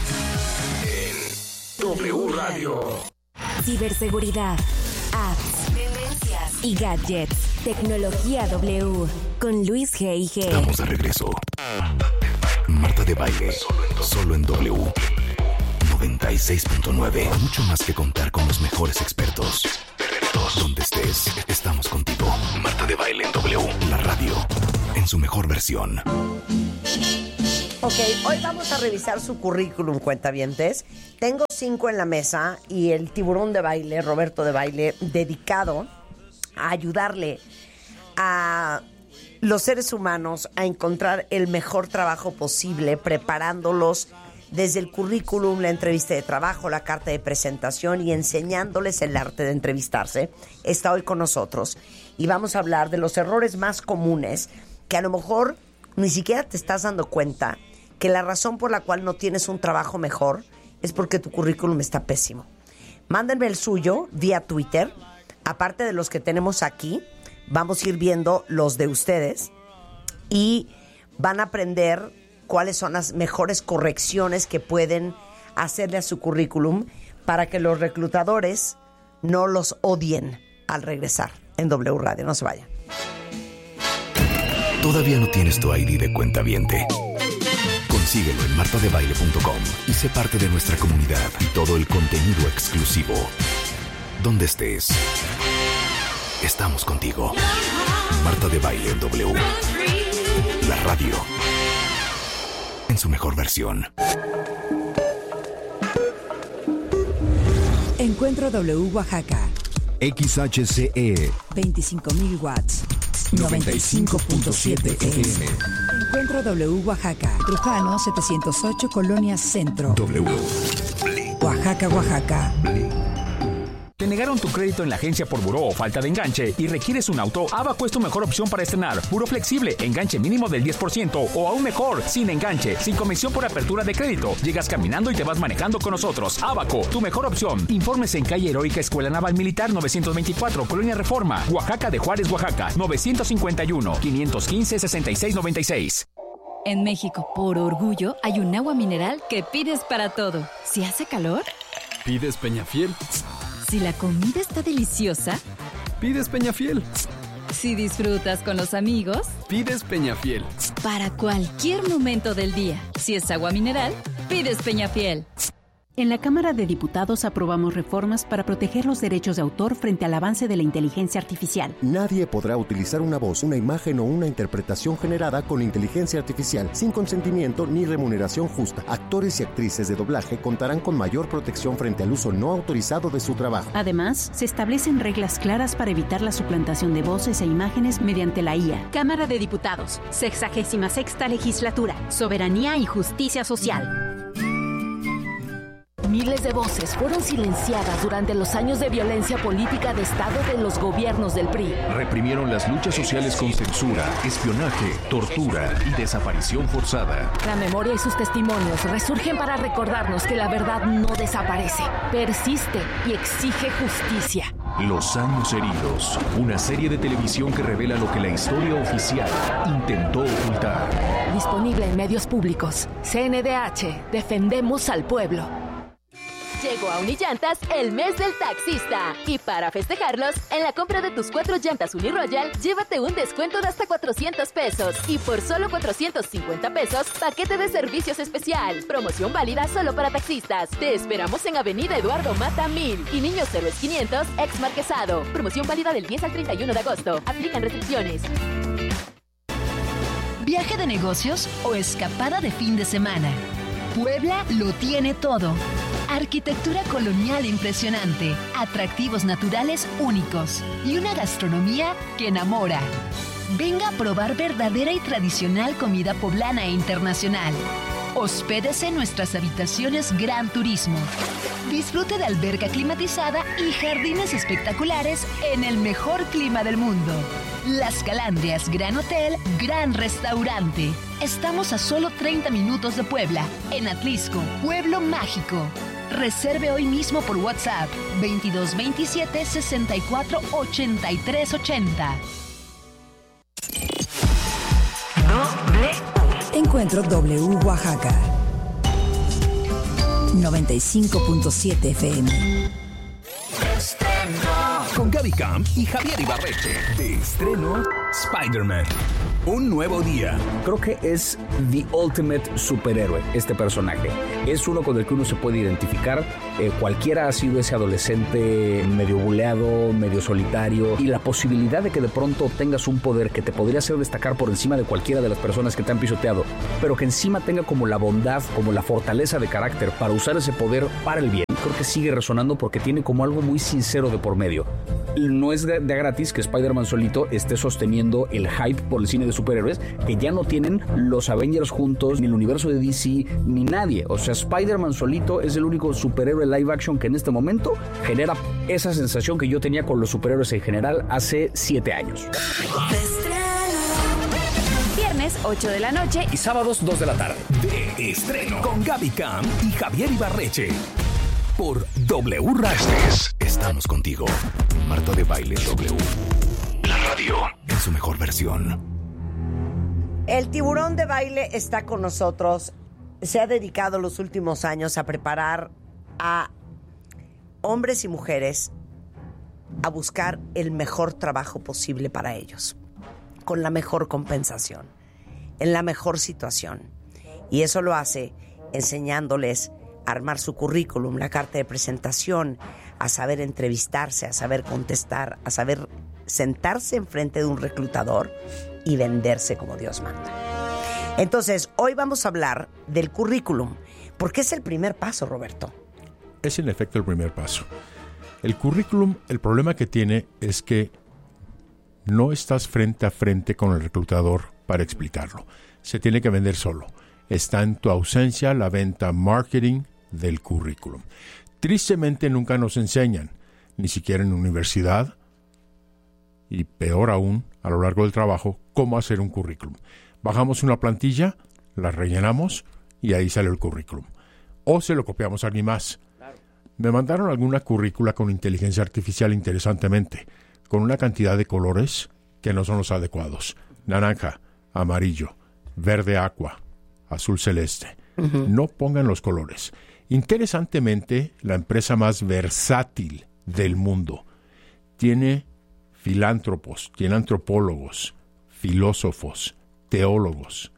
en W Radio.
Ciberseguridad, apps, tendencias y gadgets. Tecnología W con Luis G y G.
Estamos de regreso. Marta de Baile, solo en W noventa y seis punto nueve. Mucho más que contar con los mejores expertos. Donde estés, estamos contigo. Marta de Baile en W, la radio en su mejor versión.
Ok, hoy vamos a revisar su currículum, cuentavientes. Tengo cinco en la mesa y el tiburón de baile, Roberto de Baile, dedicado a ayudarle a los seres humanos a encontrar el mejor trabajo posible, preparándolos desde el currículum, la entrevista de trabajo, la carta de presentación y enseñándoles el arte de entrevistarse. Está hoy con nosotros y vamos a hablar de los errores más comunes que a lo mejor ni siquiera te estás dando cuenta que la razón por la cual no tienes un trabajo mejor es porque tu currículum está pésimo. Mándenme el suyo vía Twitter. Aparte de los que tenemos aquí, vamos a ir viendo los de ustedes y van a aprender cuáles son las mejores correcciones que pueden hacerle a su currículum para que los reclutadores no los odien al regresar en W Radio. No se vayan.
¿Todavía no tienes tu I D de cuentaviente? Consíguelo en marta de baile punto com y sé parte de nuestra comunidad y todo el contenido exclusivo. Donde estés, estamos contigo. Marta de Baile en W. La radio en su mejor versión.
Encuentro W Oaxaca.
X H C E.
veinticinco mil watts. noventa y cinco punto siete F M. Encuentro W Oaxaca. Trujano setecientos ocho, Colonia Centro.
W.
Oaxaca, Oaxaca.
¿Te negaron tu crédito en la agencia por buró o falta de enganche y requieres un auto? Abaco es tu mejor opción para estrenar. Buró flexible, enganche mínimo del diez por ciento o aún mejor, sin enganche, sin comisión por apertura de crédito. Llegas caminando y te vas manejando con nosotros. Abaco, tu mejor opción. Informes en calle Heroica Escuela Naval Militar novecientos veinticuatro, Colonia Reforma, Oaxaca de Juárez, Oaxaca, novecientos cincuenta y uno, quinientos quince, sesenta y seis noventa y seis.
En México, por orgullo, hay un agua mineral que pides para todo. Si hace calor,
pides Peñafiel.
Si la comida está deliciosa,
pides Peñafiel.
Si disfrutas con los amigos,
pides Peñafiel.
Para cualquier momento del día, si es agua mineral, pides Peñafiel.
En la Cámara de Diputados aprobamos reformas para proteger los derechos de autor frente al avance de la inteligencia artificial.
Nadie podrá utilizar una voz, una imagen o una interpretación generada con inteligencia artificial sin consentimiento ni remuneración justa. Actores y actrices de doblaje contarán con mayor protección frente al uso no autorizado de su trabajo.
Además, se establecen reglas claras para evitar la suplantación de voces e imágenes mediante la I A.
Cámara de Diputados, sexagésima sexta legislatura, soberanía y justicia social.
Miles de voces fueron silenciadas durante los años de violencia política de Estado de los gobiernos del P R I.
Reprimieron las luchas sociales con censura, espionaje, tortura y desaparición forzada.
La memoria y sus testimonios resurgen para recordarnos que la verdad no desaparece, persiste y exige justicia.
Los años heridos, una serie de televisión que revela lo que la historia oficial intentó ocultar.
Disponible en medios públicos. C N D H, defendemos al pueblo.
Llegó a Unillantas el mes del taxista. Y para festejarlos, en la compra de tus cuatro llantas Uniroyal, llévate un descuento de hasta cuatrocientos pesos. Y por solo cuatrocientos cincuenta pesos, paquete de servicios especial. Promoción válida solo para taxistas. Te esperamos en Avenida Eduardo Mata mil y Niños Héroes quinientos, ex Marquesado. Promoción válida del diez al treinta y uno de agosto. Aplican restricciones.
¿Viaje de negocios o escapada de fin de semana? Puebla lo tiene todo. Arquitectura colonial impresionante, atractivos naturales únicos y una gastronomía que enamora. Venga a probar verdadera y tradicional comida poblana e internacional. Hospédese en nuestras habitaciones Gran Turismo. Disfrute de alberca climatizada y jardines espectaculares en el mejor clima del mundo. Las Calandrias Gran Hotel, Gran Restaurante. Estamos a solo treinta minutos de Puebla, en Atlisco, Pueblo Mágico. Reserve hoy mismo por WhatsApp veintidós veintisiete sesenta y cuatro ochenta y tres ochenta.
Encuentro W Oaxaca. noventa y cinco punto siete F M.
Estreno.
con Gaby Camp y Javier Ibarreche. De estreno, Spider-Man. Un nuevo día.
Creo que es the ultimate superhéroe este personaje. Es uno con el que uno se puede identificar. Eh, cualquiera ha sido ese adolescente medio buleado, medio solitario. Y la posibilidad de que de pronto obtengas un poder que te podría hacer destacar por encima de cualquiera de las personas que te han pisoteado, pero que encima tenga como la bondad, como la fortaleza de carácter para usar ese poder para el bien. Creo que sigue resonando porque tiene como algo muy sincero de por medio. No es de, de gratis que Spider-Man solito esté sosteniendo el hype por el cine de superhéroes que ya no tienen los Avengers juntos, ni el universo de D C, ni nadie. O sea, Spider-Man solito es el único superhéroe live action que en este momento genera esa sensación que yo tenía con los superhéroes en general hace siete años.
Viernes, ocho de la noche.
Y sábados, dos de la tarde.
De estreno con Gaby Camp y Javier Ibarreche. Por W Radio. Estamos contigo. Marta de Baile W. La radio en su mejor versión.
El tiburón de baile está con nosotros. Se ha dedicado los últimos años a preparar a hombres y mujeres a buscar el mejor trabajo posible para ellos, con la mejor compensación, en la mejor situación. Y eso lo hace enseñándoles a armar su currículum, la carta de presentación, a saber entrevistarse, a saber contestar, a saber sentarse enfrente de un reclutador y venderse como Dios manda. Entonces, hoy vamos a hablar del currículum, porque es el primer paso, Roberto.
Es en efecto el primer paso. El currículum, el problema que tiene es que no estás frente a frente con el reclutador para explicarlo. Se tiene que vender solo. Está en tu ausencia la venta marketing del currículum. Tristemente nunca nos enseñan, ni siquiera en universidad, y peor aún, a lo largo del trabajo, cómo hacer un currículum. Bajamos una plantilla, la rellenamos y ahí sale el currículum. O se lo copiamos a alguien más. Claro. Me mandaron alguna currícula con inteligencia artificial interesantemente, con una cantidad de colores que no son los adecuados. Naranja, amarillo, verde aqua, azul celeste. Uh-huh. No pongan los colores. Interesantemente, la empresa más versátil del mundo tiene filántropos, tiene antropólogos, filósofos, teólogos.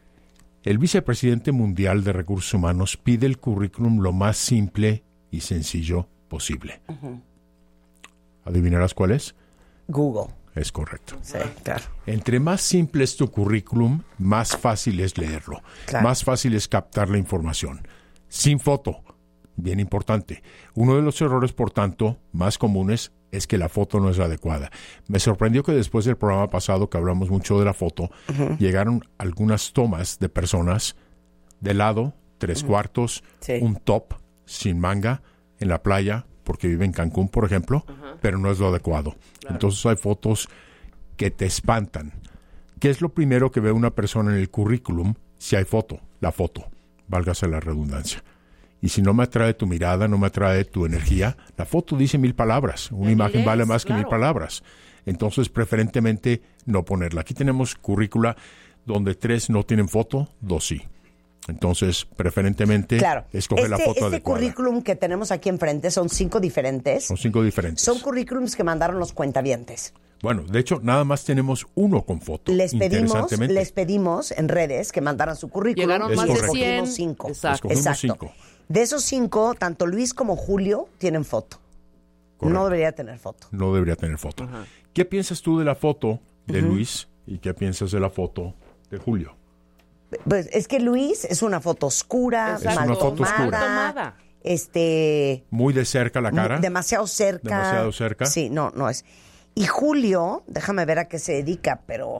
El vicepresidente mundial de recursos humanos pide el currículum lo más simple y sencillo posible. Uh-huh. ¿Adivinarás cuál es?
Google.
Es correcto.
Sí, claro.
Entre más simple es tu currículum, más fácil es leerlo. Claro. Más fácil es captar la información. Sin foto, bien importante. Uno de los errores, por tanto, más comunes es que la foto no es adecuada. Me sorprendió que después del programa pasado, que hablamos mucho de la foto, uh-huh. llegaron algunas tomas de personas de lado, tres uh-huh. cuartos, sí. un top sin manga en la playa, porque vive en Cancún, por ejemplo, uh-huh. pero no es lo adecuado. Claro. Entonces hay fotos que te espantan. ¿Qué es lo primero que ve una persona en el currículum si hay foto? La foto. Válgase la redundancia. Y si no me atrae tu mirada, no me atrae tu energía, la foto dice mil palabras. Una imagen vale más claro. que mil palabras. Entonces, preferentemente, no ponerla. Aquí tenemos currícula donde tres no tienen foto, dos sí. Entonces, preferentemente,
claro.
escoge
este,
la foto
este
adecuada. Este
currículum que tenemos aquí enfrente son cinco diferentes.
Son cinco diferentes.
Son currículums que mandaron los cuentavientes.
Bueno, de hecho, nada más tenemos uno con foto.
Les pedimos, les pedimos en redes que mandaran su currículum.
Llegaron más de cien.
Cinco.
Exacto.
Exacto.
Cinco.
De esos cinco, tanto Luis como Julio tienen foto. Correcto. No debería tener foto.
No debería tener foto. Uh-huh. ¿Qué piensas tú de la foto de uh-huh. Luis y qué piensas de la foto de Julio?
Pues es que Luis es una foto oscura,
es
mal
una foto
tomada,
oscura.
Este,
muy de cerca la cara.
Demasiado cerca.
Demasiado cerca.
Sí, no, no es. Y Julio, déjame ver a qué se dedica, pero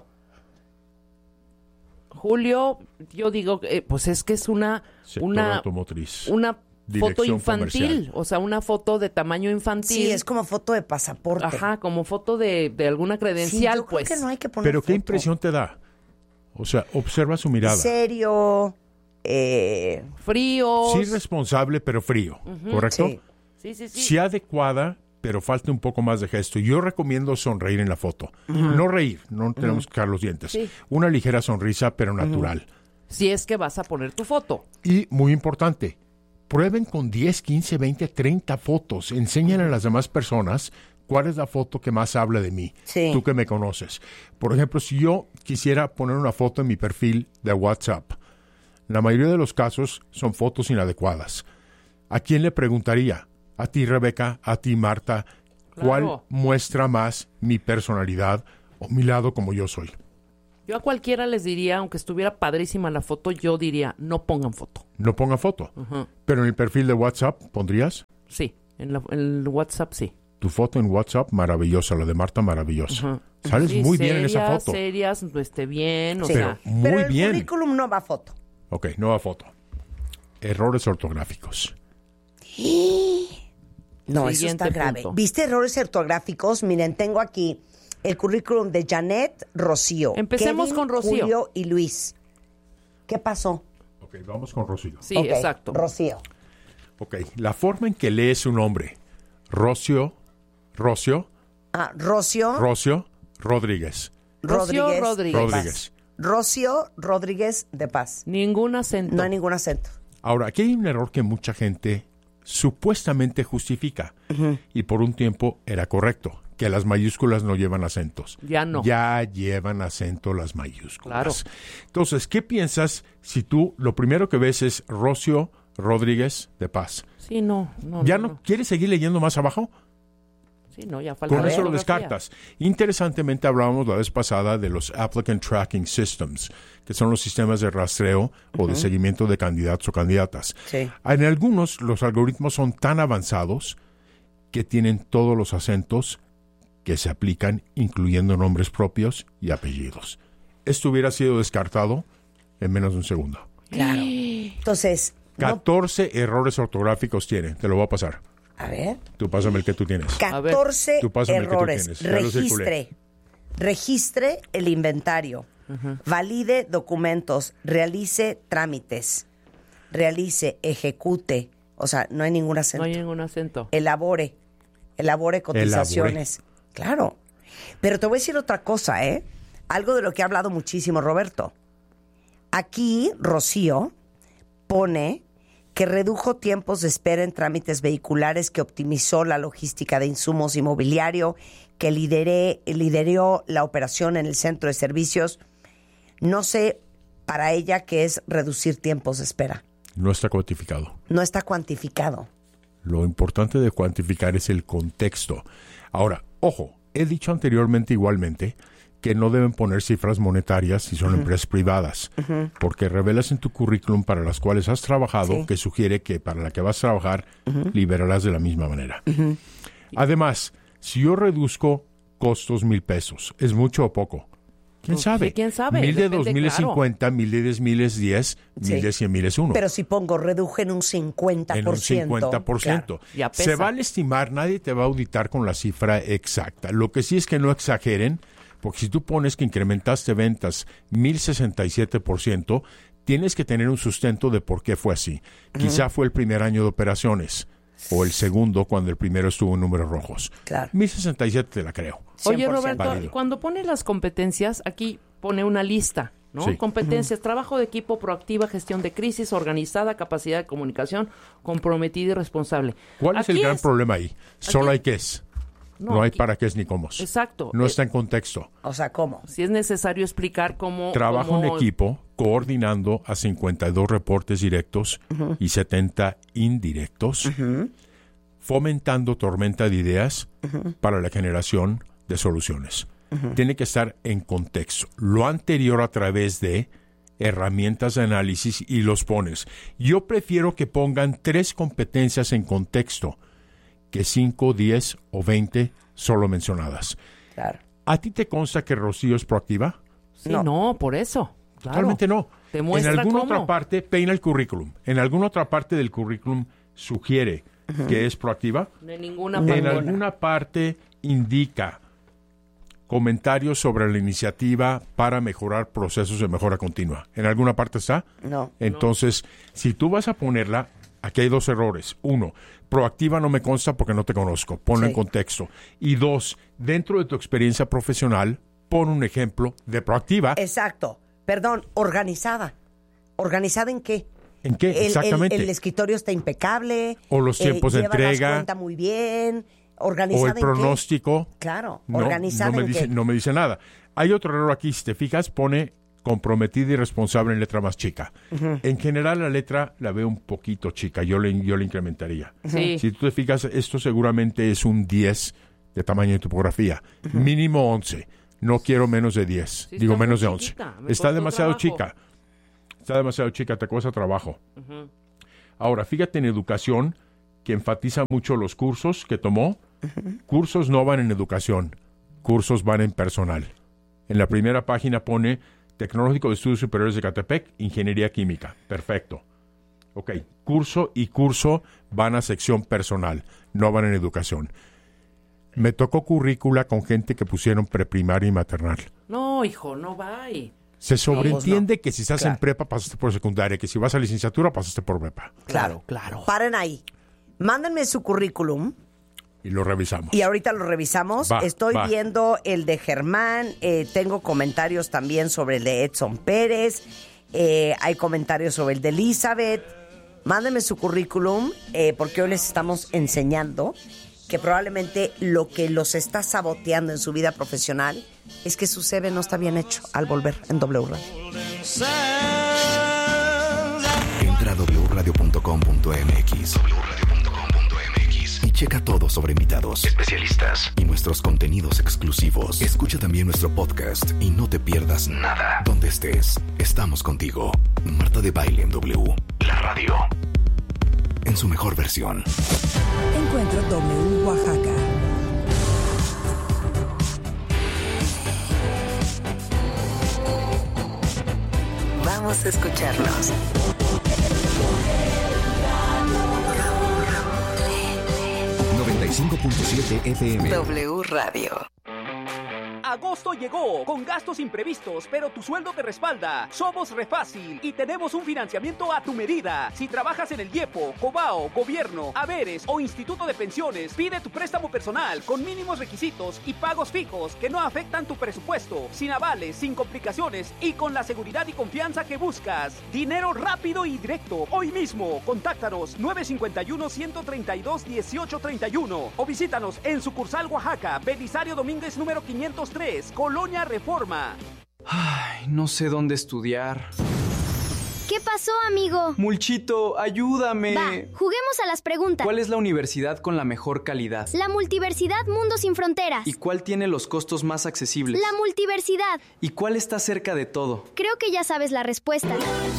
Julio, yo digo, eh, pues es que es una
sector
una
automotriz.
Una
Dirección
foto infantil,
comercial.
O sea, una foto de tamaño infantil.
Sí, es como foto de pasaporte.
Ajá, como foto de, de alguna credencial,
sí, yo
pues.
Creo que no hay que poner
Pero
foto.
¿qué impresión te da? O sea, observa su mirada.
Serio, eh...
frío.
Sí, responsable, pero frío, uh-huh. ¿correcto?
Sí.
Sí, sí, sí.
Sí adecuada, pero falta un poco más de gesto. Yo recomiendo sonreír en la foto. Uh-huh. No reír, no tenemos uh-huh. que sacar los dientes. Sí. Una ligera sonrisa, pero natural.
Uh-huh. Si es que vas a poner tu foto.
Y, muy importante, prueben con diez, quince, veinte, treinta fotos. Enseñan a las demás personas ¿Cuál es la foto que más habla de mí?
Sí.
Tú que me conoces. Por ejemplo, si yo quisiera poner una foto en mi perfil de WhatsApp, la mayoría de los casos son fotos inadecuadas. ¿A quién le preguntaría? A ti, Rebeca, a ti, Marta, ¿cuál
Claro.
muestra más mi personalidad o mi lado como yo soy?
Yo a cualquiera les diría, aunque estuviera padrísima la foto, yo diría, no pongan foto.
No ponga foto.
Ajá.
Pero en el perfil de WhatsApp, ¿pondrías?
Sí, en, la- en el WhatsApp sí.
Tu foto en WhatsApp, maravillosa. La de Marta, maravillosa.
Ajá.
Sales
Sí,
muy bien en esa
serias,
foto.
serias, esté bien, o
Sí.
sea...
Muy
Pero el
bien.
currículum no va a foto.
Ok, nueva foto. Errores ortográficos.
No, eso
Siguiente
está grave.
punto.
¿Viste errores ortográficos? Miren, tengo aquí el currículum de Janet, Rocío.
Empecemos
Kevin,
con Rocío.
Julio y Luis. ¿Qué pasó?
Ok, vamos con Rocío.
Sí,
Ok,
exacto.
Rocío.
Ok, la forma en que lee su nombre. Rocio, Rocio,
Ah, Rocio
Rocio Rodríguez.
Rocío
Rodríguez.
Rodríguez.
de Paz.
Rodríguez.
Rocio Rodríguez de Paz.
Ningún acento.
No hay ningún acento.
Ahora, aquí hay un error que mucha gente supuestamente justifica. Y por un tiempo era correcto. Que las mayúsculas no llevan acentos.
Ya no.
Ya llevan acento las mayúsculas.
Claro.
Entonces, ¿qué piensas si tú lo primero que ves es Rocio Rodríguez de Paz?
Sí, no, no.
¿Ya no, quieres seguir leyendo más abajo?
Sí, no, ya falta
Con
la
eso lo
ortografía.
descartas. Interesantemente hablábamos la vez pasada de los Applicant Tracking Systems, que son los sistemas de rastreo o de seguimiento de candidatos o candidatas.
Sí.
En algunos los algoritmos son tan avanzados que tienen todos los acentos que se aplican, incluyendo nombres propios y apellidos. Esto hubiera sido descartado en menos de un segundo.
Claro. Entonces, no-
catorce errores ortográficos tiene. Te lo voy a pasar.
a ver,
Tú pásame el que tú tienes.
catorce
Tú pásame el que tú
errores.
tienes. Ya lo circulé.
Registre. Registre el inventario. Valide documentos. Realice trámites. Realice, ejecute. O sea, no hay ningún acento.
No hay ningún acento.
Elabore. Elabore cotizaciones. Claro. Pero te voy a decir otra cosa, ¿eh? Algo de lo que ha hablado muchísimo Roberto. Aquí, Rocío pone que redujo tiempos de espera en trámites vehiculares, que optimizó la logística de insumos y mobiliario, que lideré, lideró la operación en el centro de servicios. No sé para ella qué es reducir tiempos de espera.
No está cuantificado.
No está cuantificado.
Lo importante de cuantificar es el contexto. Ahora, ojo, he dicho anteriormente igualmente que no deben poner cifras monetarias si son empresas privadas, porque revelas en tu currículum para las cuales has trabajado
Sí.
que sugiere que para la que vas a trabajar liberarás de la misma manera. Además, si yo reduzco costos mil pesos, ¿es mucho o poco? ¿Quién
Pues,
sabe?
sí, ¿quién sabe?
Mil de
Depende,
dos mil es
claro.
cincuenta, mil de diez mil es diez,
Sí.
mil de cien mil es uno.
Pero si pongo reduje en un cincuenta por ciento.
En un cincuenta por ciento.
Claro, ya
Se
pesa.
vale estimar, nadie te va a auditar con la cifra exacta. Lo que sí es que no exageren, porque si tú pones que incrementaste ventas mil sesenta y siete por ciento, tienes que tener un sustento de por qué fue así. Quizá fue el primer año de operaciones, o el segundo cuando el primero estuvo en números rojos.
Claro.
mil sesenta y siete te la creo.
Oye,
cien por ciento.
Roberto,
Válido.
cuando pone las competencias, aquí pone una lista, ¿no?
Sí.
Competencias, trabajo de equipo, proactiva, gestión de crisis, organizada, capacidad de comunicación, comprometida y responsable.
¿Cuál es el
Aquí
gran problema ahí? Solo hay qués. No,
No,
hay
aquí-
para qués ni cómo.
Exacto.
No
Eh,
está en contexto.
O sea, ¿cómo?
Si es necesario explicar cómo...
Trabajo en
cómo-
equipo coordinando a cincuenta y dos reportes directos y setenta indirectos, fomentando tormenta de ideas para la generación de soluciones. Tiene que estar en contexto. Lo anterior a través de herramientas de análisis y los pones. Yo prefiero que pongan tres competencias en contexto que cinco, diez o veinte solo mencionadas.
Claro.
¿A ti te consta que Rocío es proactiva?
Sí, no, por eso. Claro.
Totalmente no.
Te muestra
en alguna
cómo.
otra parte peina el currículum. En alguna otra parte del currículum sugiere que es proactiva.
De ninguna
En
parte.
alguna parte indica comentarios sobre la iniciativa para mejorar procesos de mejora continua. ¿En alguna parte está?
No.
Entonces, si tú vas a ponerla, aquí hay dos errores. Uno, proactiva no me consta porque no te conozco. Ponlo
Sí.
en contexto. Y dos, dentro de tu experiencia profesional, pon un ejemplo de proactiva.
Exacto. Perdón, organizada. ¿Organizada en qué?
¿En qué?
El, el-
Exactamente.
El, escritorio está impecable.
O los tiempos de
lleva
entrega.
las cuenta muy bien. ¿Organizada
o el
en qué?
pronóstico.
Claro,
no,
organizada
no me
en
dice,
qué?
no me dice nada. Hay otro error aquí, si te fijas, pone comprometida y responsable en letra más chica.
Ujú.
En general la letra la veo un poquito chica, yo le, yo le incrementaría.
Sí.
Si tú te fijas, esto seguramente es un diez de tamaño de tipografía, mínimo once. No quiero menos de diez,
Sí,
digo
está
menos
muy
de once.
chiquita, me
Está
costó
demasiado
trabajo.
chica. Está demasiado chica, te cuesta trabajo.
Ujú.
Ahora, fíjate en educación, que enfatiza mucho los cursos que tomó. Cursos no van en educación, cursos van en personal. En la primera página pone Tecnológico de Estudios Superiores de Catepec, Ingeniería Química. Perfecto. Ok, curso y curso van a sección personal, no van en educación. Me tocó currícula con gente que pusieron preprimaria y maternal.
No, hijo, no va.
Se sobreentiende
no.
que si estás
Claro.
en prepa pasaste por secundaria, que si vas a licenciatura pasaste por prepa.
Claro, claro. Paren ahí. Mándenme su currículum
Y lo revisamos.
y ahorita lo revisamos.
Va,
Estoy
va.
viendo el de Germán, eh, tengo comentarios también sobre el de Edson Pérez, eh, hay comentarios sobre el de Elizabeth. Mándenme su currículum eh, porque hoy les estamos enseñando que probablemente lo que los está saboteando en su vida profesional es que su C V no está bien hecho al volver en W Radio.
Entra a doble u radio punto com punto m x doble u radio punto com punto m x y checa todo sobre invitados, especialistas y nuestros contenidos exclusivos. Escucha también nuestro podcast y no te pierdas nada. Donde estés, estamos contigo. Marta de Baile en W, la radio en su mejor versión.
Encuentro W Oaxaca.
Vamos a escucharlos.
noventa y cinco punto siete F M.
W Radio.
Agosto llegó con gastos imprevistos, pero tu sueldo te respalda. Somos Refácil y tenemos un financiamiento a tu medida. Si trabajas en el IEPO, Cobao, Gobierno, Haberes o Instituto de Pensiones, pide tu préstamo personal con mínimos requisitos y pagos fijos que no afectan tu presupuesto, sin avales, sin complicaciones y con la seguridad y confianza que buscas. Dinero rápido y directo. Hoy mismo, contáctanos nueve cinco uno, uno tres dos, uno ocho tres uno o visítanos en sucursal Oaxaca, Belisario Domínguez número quinientos tres, Colonia Reforma.
Ay, no sé dónde estudiar.
¿Qué pasó, amigo?
Mulchito, ayúdame.
Va, juguemos a las preguntas.
¿Cuál es la universidad con la mejor calidad?
La Multiversidad Mundo Sin Fronteras.
¿Y cuál tiene los costos más accesibles?
La Multiversidad.
¿Y cuál está cerca de todo?
Creo que ya sabes la respuesta.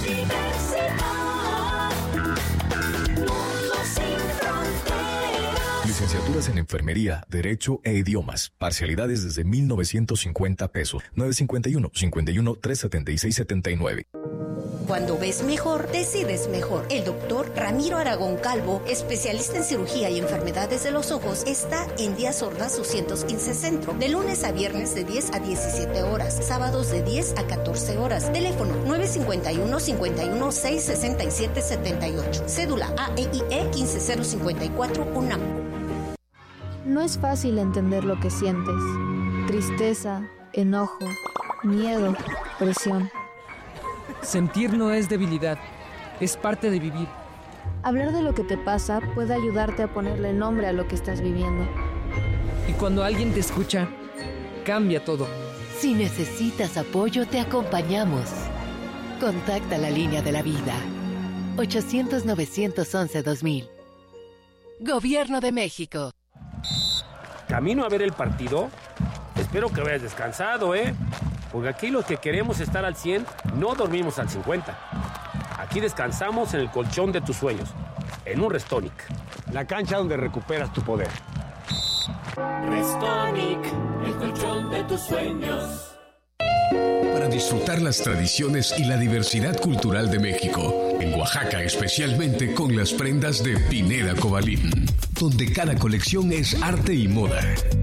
Licenciaturas en Enfermería, Derecho e Idiomas. Parcialidades desde mil novecientos cincuenta pesos. nueve cinco uno, cinco uno, tres siete seis siete nueve.
Cuando ves mejor, decides mejor. El doctor Ramiro Aragón Calvo, especialista en cirugía y enfermedades de los ojos, está en Díaz Ordaz doscientos quince Centro, de lunes a viernes de diez a diecisiete horas, sábados de diez a catorce horas. Teléfono nueve cinco uno, cinco uno seis, seis siete siete ocho. Cédula A E I E uno cinco cero cinco cuatro UNAM.
No es fácil entender lo que sientes. Tristeza, enojo, miedo, presión.
Sentir no es debilidad, es parte de vivir.
Hablar de lo que te pasa puede ayudarte a ponerle nombre a lo que estás viviendo.
Y cuando alguien te escucha, cambia todo.
Si necesitas apoyo, te acompañamos. Contacta la línea de la vida. ochocientos, novecientos once, dos mil. Gobierno de México.
¿Camino a ver el partido? Espero que vayas descansado, ¿eh? Porque aquí los que queremos estar al cien, no dormimos al cincuenta. Aquí descansamos en el colchón de tus sueños, en un Restonic.
La cancha donde recuperas tu poder.
Restonic, el colchón de tus sueños.
Para disfrutar las tradiciones y la diversidad cultural de México, en Oaxaca especialmente con las prendas de Pineda Cobalín, donde cada colección es arte y moda.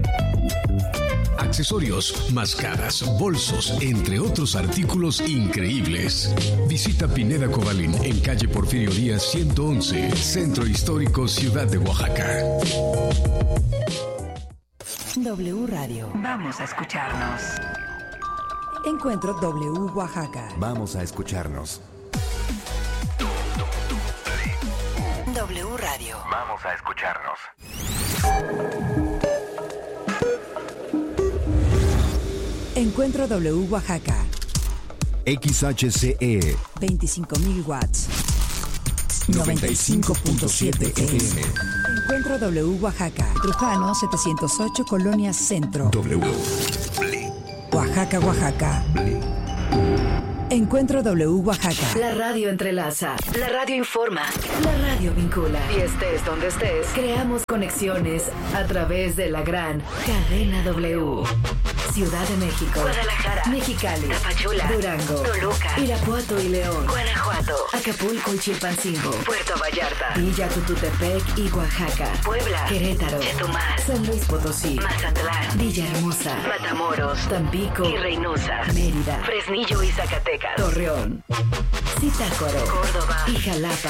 Accesorios, máscaras, bolsos, entre otros artículos increíbles. Visita Pineda Cobalín en calle Porfirio Díaz ciento once, Centro Histórico, Ciudad de Oaxaca.
W Radio.
Vamos a escucharnos.
Encuentro W Oaxaca.
Vamos a escucharnos.
W Radio.
Vamos a escucharnos.
Encuentro W Oaxaca.
X H C E
veinticinco mil watts.
noventa y cinco punto siete F M.
Encuentro W Oaxaca. Trujano setecientos ocho, Colonia Centro.
W.
Oaxaca, Oaxaca. Encuentro W Oaxaca.
La radio entrelaza, la radio informa, la radio vincula. Y estés donde estés, creamos conexiones a través de la gran cadena W. Ciudad de México, Guadalajara, Mexicali, Tapachula, Durango, Toluca, Irapuato y León, Guanajuato, Acapulco y Chilpancingo, Puerto Vallarta, Villa Tututepec y Oaxaca, Puebla, Querétaro, Chetumal, San Luis Potosí, Mazatlán, Villahermosa, Matamoros, Tampico y Reynosa, Mérida, Fresnillo y Zacatecas, Torreón, Zitácuaro, Córdoba y Jalapa.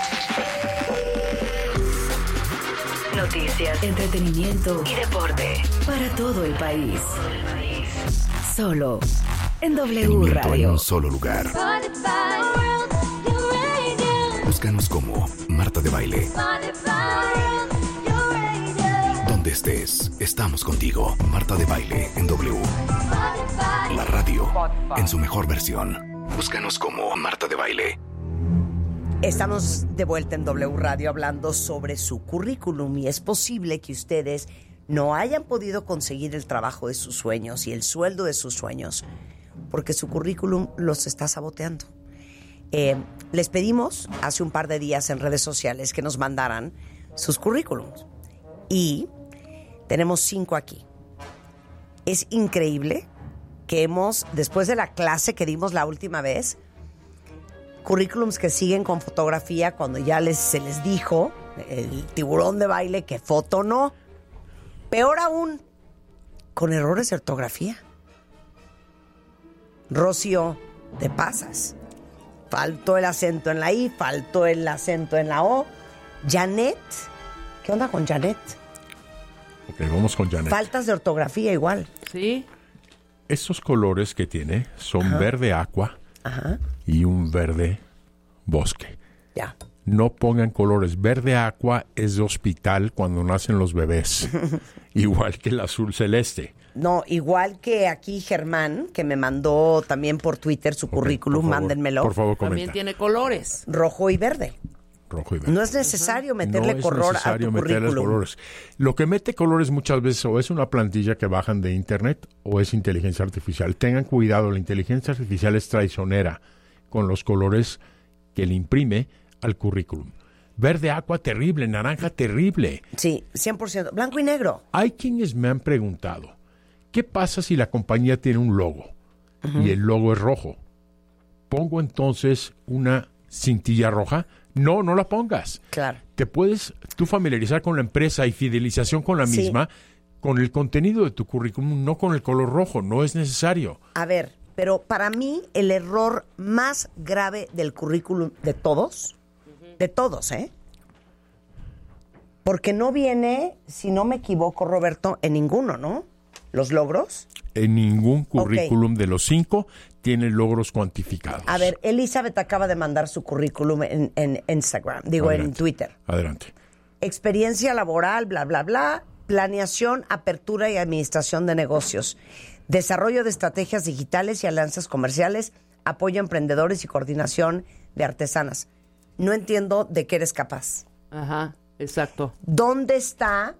Noticias, entretenimiento y deporte para todo el país. Solo en W
Entretenimiento
Radio.
en un solo lugar. Búscanos como Marta de Baile. Donde estés, estamos contigo. Marta de Baile en W. La radio en su mejor versión. Búscanos como Marta de Baile.
Estamos de vuelta en W Radio hablando sobre su currículum y es posible que ustedes no hayan podido conseguir el trabajo de sus sueños y el sueldo de sus sueños porque su currículum los está saboteando. Eh, les pedimos hace un par de días en redes sociales que nos mandaran sus currículums y tenemos cinco aquí. Es increíble que hemos, después de la clase que dimos la última vez, currículums que siguen con fotografía cuando ya les, se les dijo, el tiburón de baile, que foto no. Peor aún, con errores de ortografía. Rocío, te pasas. Faltó el acento en la I, faltó el acento en la O. Janet, ¿qué onda con Janet?
Ok, vamos con Janet.
Faltas de ortografía igual.
Sí.
Estos colores que tiene son
Ajá.
verde aqua
Ajá.
y un verde bosque.
Ya.
No pongan colores. Verde aqua es de hospital cuando nacen los bebés. Igual que el azul celeste.
No, igual que aquí Germán, que me mandó también por Twitter su currículum,
por favor,
mándenmelo.
por favor,
También
comenta.
tiene colores.
Rojo y verde.
Rojo y verde.
No es necesario meterle
no
color
es necesario
a tu
meterles
currículum.
colores. Lo que mete colores muchas veces o es una plantilla que bajan de internet o es inteligencia artificial. Tengan cuidado, la inteligencia artificial es traicionera con los colores que le imprime al currículum. Verde aqua terrible, naranja terrible.
Sí, cien por ciento. Blanco y negro.
Hay quienes me han preguntado, ¿qué pasa si la compañía tiene un logo
Ujú.
y el logo es rojo? ¿Pongo entonces una cintilla roja? No, no la pongas.
Claro.
Te puedes tú familiarizar con la empresa y fidelización con la
Sí.
misma, con el contenido de tu currículum, no con el color rojo, no es necesario.
A ver, pero para mí el error más grave del currículum de todos, de todos, ¿eh? Porque no viene, si no me equivoco, Roberto, en ninguno, ¿no? Los logros.
En ningún currículum de los cinco tiene logros cuantificados.
A ver, Elizabeth acaba de mandar su currículum en, en Instagram, digo, en
Adelante.
Twitter.
Adelante.
Experiencia laboral, bla, bla, bla, planeación, apertura y administración de negocios, desarrollo de estrategias digitales y alianzas comerciales, apoyo a emprendedores y coordinación de artesanas. No entiendo de qué eres capaz.
Ajá, exacto.
¿Dónde está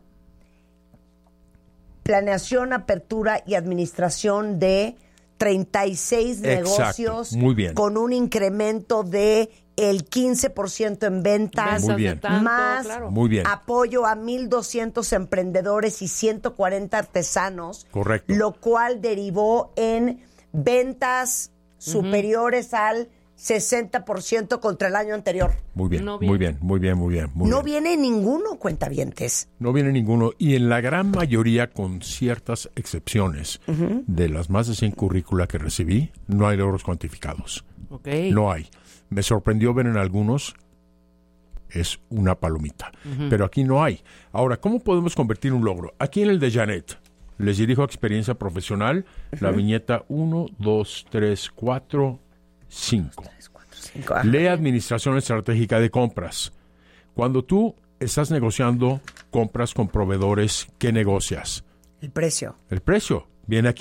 planeación, apertura y administración de treinta y seis
Exacto,
negocios
muy bien.
con un incremento de el quince por ciento en ventas,
Muy bien. Tanto,
más
claro.
Muy bien.
apoyo a mil doscientos emprendedores y ciento cuarenta artesanos,
Correcto.
lo cual derivó en ventas superiores al sesenta por ciento contra el año anterior?
Muy bien,
No
muy bien, muy bien, muy bien. Muy
no
bien.
viene ninguno, cuentavientes.
No viene ninguno. Y en la gran mayoría, con ciertas excepciones,
Ujú.
de las más de cien currícula que recibí, no hay logros cuantificados.
Ok.
No hay. Me sorprendió ver en algunos, es una palomita.
Ujú.
Pero aquí no hay. Ahora, ¿cómo podemos convertir un logro? Aquí en el de Janet, les dirijo a experiencia profesional, la
Ujú.
viñeta uno, dos, tres, cuatro, cinco.
Cinco, ah.
Lee Administración Estratégica de Compras. Cuando tú estás negociando compras con proveedores, ¿qué negocias?
El precio.
El precio. Viene aquí,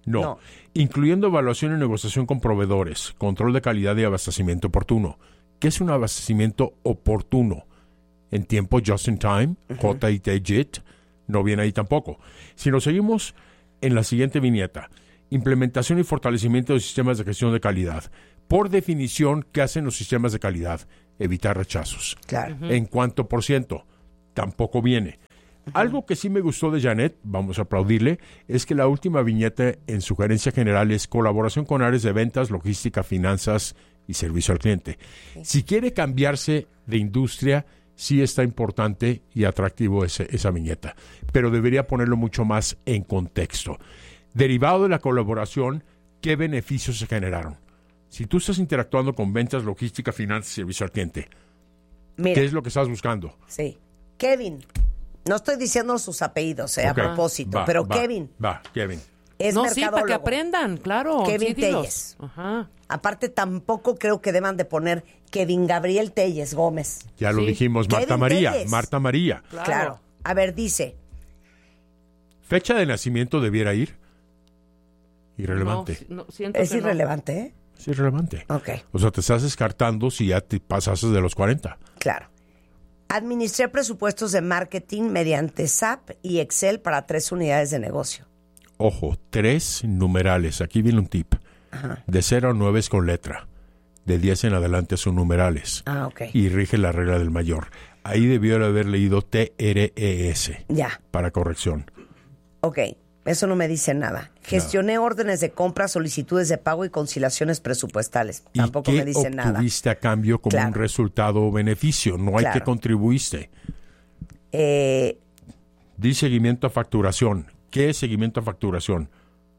No.
No.
Incluyendo evaluación y negociación con proveedores, control de calidad y abastecimiento oportuno. ¿Qué es un abastecimiento oportuno? En tiempo just in time, J I T J I T, no viene ahí tampoco. Si nos seguimos en la siguiente viñeta, implementación y fortalecimiento de sistemas de gestión de calidad. Por definición, ¿qué hacen los sistemas de calidad? Evitar rechazos.
Claro.
Uh-huh. En cuanto por ciento, tampoco viene. Uh-huh. Algo que sí me gustó de Janet, vamos a aplaudirle, es que la última viñeta en sugerencia general es colaboración con áreas de ventas, logística, finanzas y servicio al cliente. Sí. Si quiere cambiarse de industria, sí está importante y atractivo ese, esa viñeta, pero debería ponerlo mucho más en contexto. Derivado de la colaboración, ¿qué beneficios se generaron? Si tú estás interactuando con ventas, logística, finanzas y servicio al cliente, Mira, ¿qué es lo que estás buscando?
Sí. Kevin, no estoy diciendo sus apellidos, eh, okay. a propósito,
va,
pero
va,
Kevin.
Va, Kevin.
Es
no,
mercadólogo.
Sí, para que aprendan, claro.
Kevin
sí,
Telles.
Ajá.
Aparte, tampoco creo que deban de poner Kevin Gabriel Telles Gómez.
Ya lo sí. dijimos, Marta
Kevin
María.
Telles.
Marta María.
Claro. claro. A ver, dice.
¿Fecha de nacimiento debiera ir? Irrelevante.
No, no, siento
es
que
irrelevante,
no.
¿eh?
Es irrelevante.
Ok.
O sea, te estás descartando si ya te pasaste de los cuarenta.
Claro. Administré presupuestos de marketing mediante S A P y Excel para tres unidades de negocio.
Ojo, tres numerales. Aquí viene un tip.
Ajá.
De cero a nueve es con letra. De diez en adelante son numerales.
Ah, ok.
Y rige la regla del mayor. Ahí debió haber leído T R E S.
Ya.
Para corrección.
Ok. Eso no me dice nada. Gestioné no. órdenes de compra, solicitudes de pago y conciliaciones presupuestales. Tampoco me dice nada. ¿Y qué
obtuviste a cambio como claro. un resultado o beneficio? No hay
claro.
que contribuiste.
Eh...
Di seguimiento a facturación. ¿Qué es seguimiento a facturación?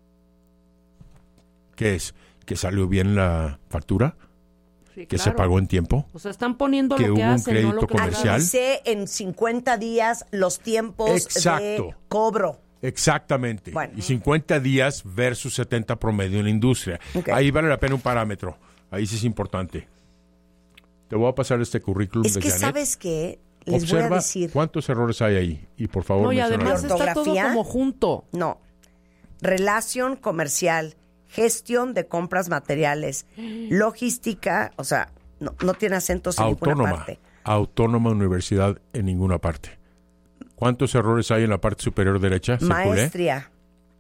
¿Qué es? ¿Que salió bien la factura? Sí, ¿Que claro. se pagó en tiempo?
O sea, están poniendo
¿Que
lo
hubo
que
un
hacen,
crédito
no lo que
comercial?
Analicé en cincuenta días los tiempos
Exacto.
de cobro.
Exactamente.
Bueno.
Y cincuenta días versus setenta promedio en la industria.
Okay.
Ahí vale la pena un parámetro. Ahí sí es importante. Te voy a pasar este currículum
es
de
que
Janet.
¿sabes qué? Les
Observa
voy a decir.
cuántos errores hay ahí. Y por favor,
no, y además
ortografía,
está todo como junto.
No. Relación comercial, gestión de compras materiales, logística, o sea, no, no tiene acentos en
autónoma,
ninguna parte.
Autónoma universidad en ninguna parte. ¿Cuántos errores hay en la parte superior derecha?
Maestría.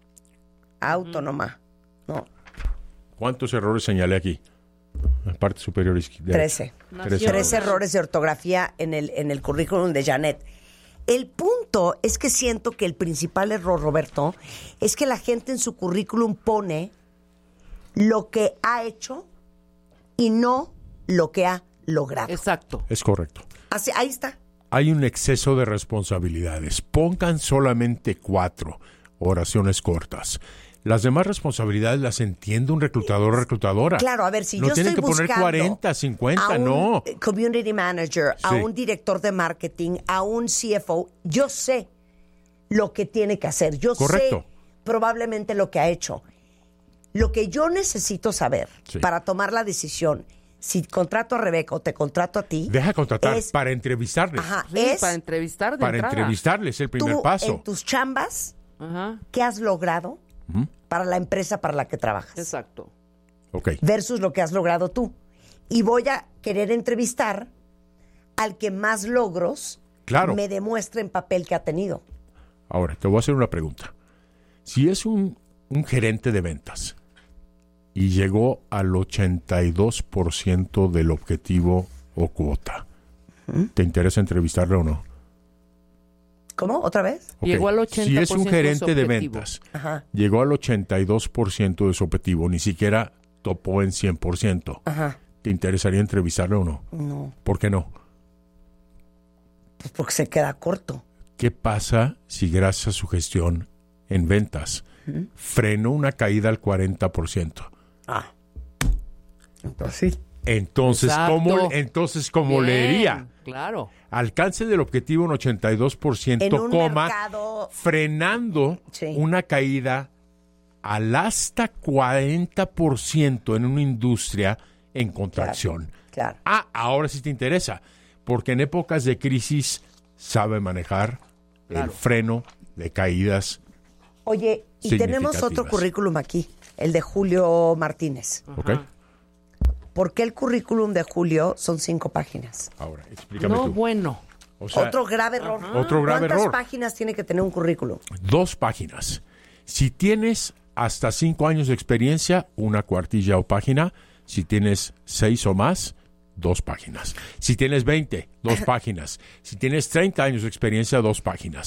Autónoma. No.
¿Cuántos errores señalé aquí? En la parte superior derecha.
Trece.
Trece.
Trece errores de ortografía en el, en el currículum de Janet. El punto es que siento que el principal error, Roberto, es que la gente en su currículum pone lo que ha hecho y no lo que ha logrado.
Exacto.
Es correcto.
Así, ahí está.
Hay un exceso de responsabilidades. Pongan solamente cuatro oraciones cortas. Las demás responsabilidades las entiende un reclutador o reclutadora.
Claro, a ver, si
no
yo
tienen
estoy
que poner cuarenta, cincuenta,
a un
no.
community manager, a
Sí.
un director de marketing, a un C F O, yo sé lo que tiene que hacer. Yo
Correcto.
sé probablemente lo que ha hecho. Lo que yo necesito saber
Sí.
para tomar la decisión, si contrato a Rebeca o te contrato a ti.
Deja contratar
es-
para entrevistarles.
Ajá,
Sí,
es
para entrevistar de
para
entrada.
entrevistarles, el primer
tú
paso.
en tus chambas,
Ajá.
¿qué has logrado
Ujú.
para la empresa para la que trabajas?
Exacto.
Ok.
Versus lo que has logrado tú. Y voy a querer entrevistar al que más logros
Claro.
me demuestre en papel que ha tenido.
Ahora, te voy a hacer una pregunta. Si es un, un gerente de ventas y llegó al ochenta y dos por ciento del objetivo o cuota, ¿te interesa entrevistarle o no?
¿Cómo? ¿Otra vez?
Ok.
Llegó al ochenta por ciento
Si es un
de
gerente
su
de
objetivo.
ventas,
Ajá.
llegó al ochenta y dos por ciento de su objetivo, ni siquiera topó en cien por ciento,
Ajá.
¿te interesaría entrevistarle o no?
No,
¿Por qué no?
pues porque se queda corto.
¿Qué pasa si gracias a su gestión en ventas frenó una caída al cuarenta por ciento?
Ah. Entonces sí.
Entonces,
Exacto.
¿cómo, entonces, ¿cómo
Bien,
leería?
Claro.
Alcance del objetivo en ochenta y dos por ciento,
En un
coma,
mercado-
frenando
Sí.
una caída al hasta cuarenta por ciento en una industria en contracción.
Claro.
Ah, ahora sí te interesa, porque en épocas de crisis sabe manejar
Claro.
el freno de caídas
Oye, y tenemos otro currículum aquí, el de Julio Martínez.
Ok.
¿Por qué el currículum de Julio son cinco páginas?
Ahora, explícame
No,
tú.
bueno.
O sea,
Otro grave error.
Otro grave
¿Cuántas
error.
páginas tiene que tener un currículum?
Dos páginas. Si tienes hasta cinco años de experiencia, una cuartilla o página. Si tienes seis o más, dos páginas. Si tienes veinte, dos páginas. Si tienes treinta años de experiencia, dos páginas.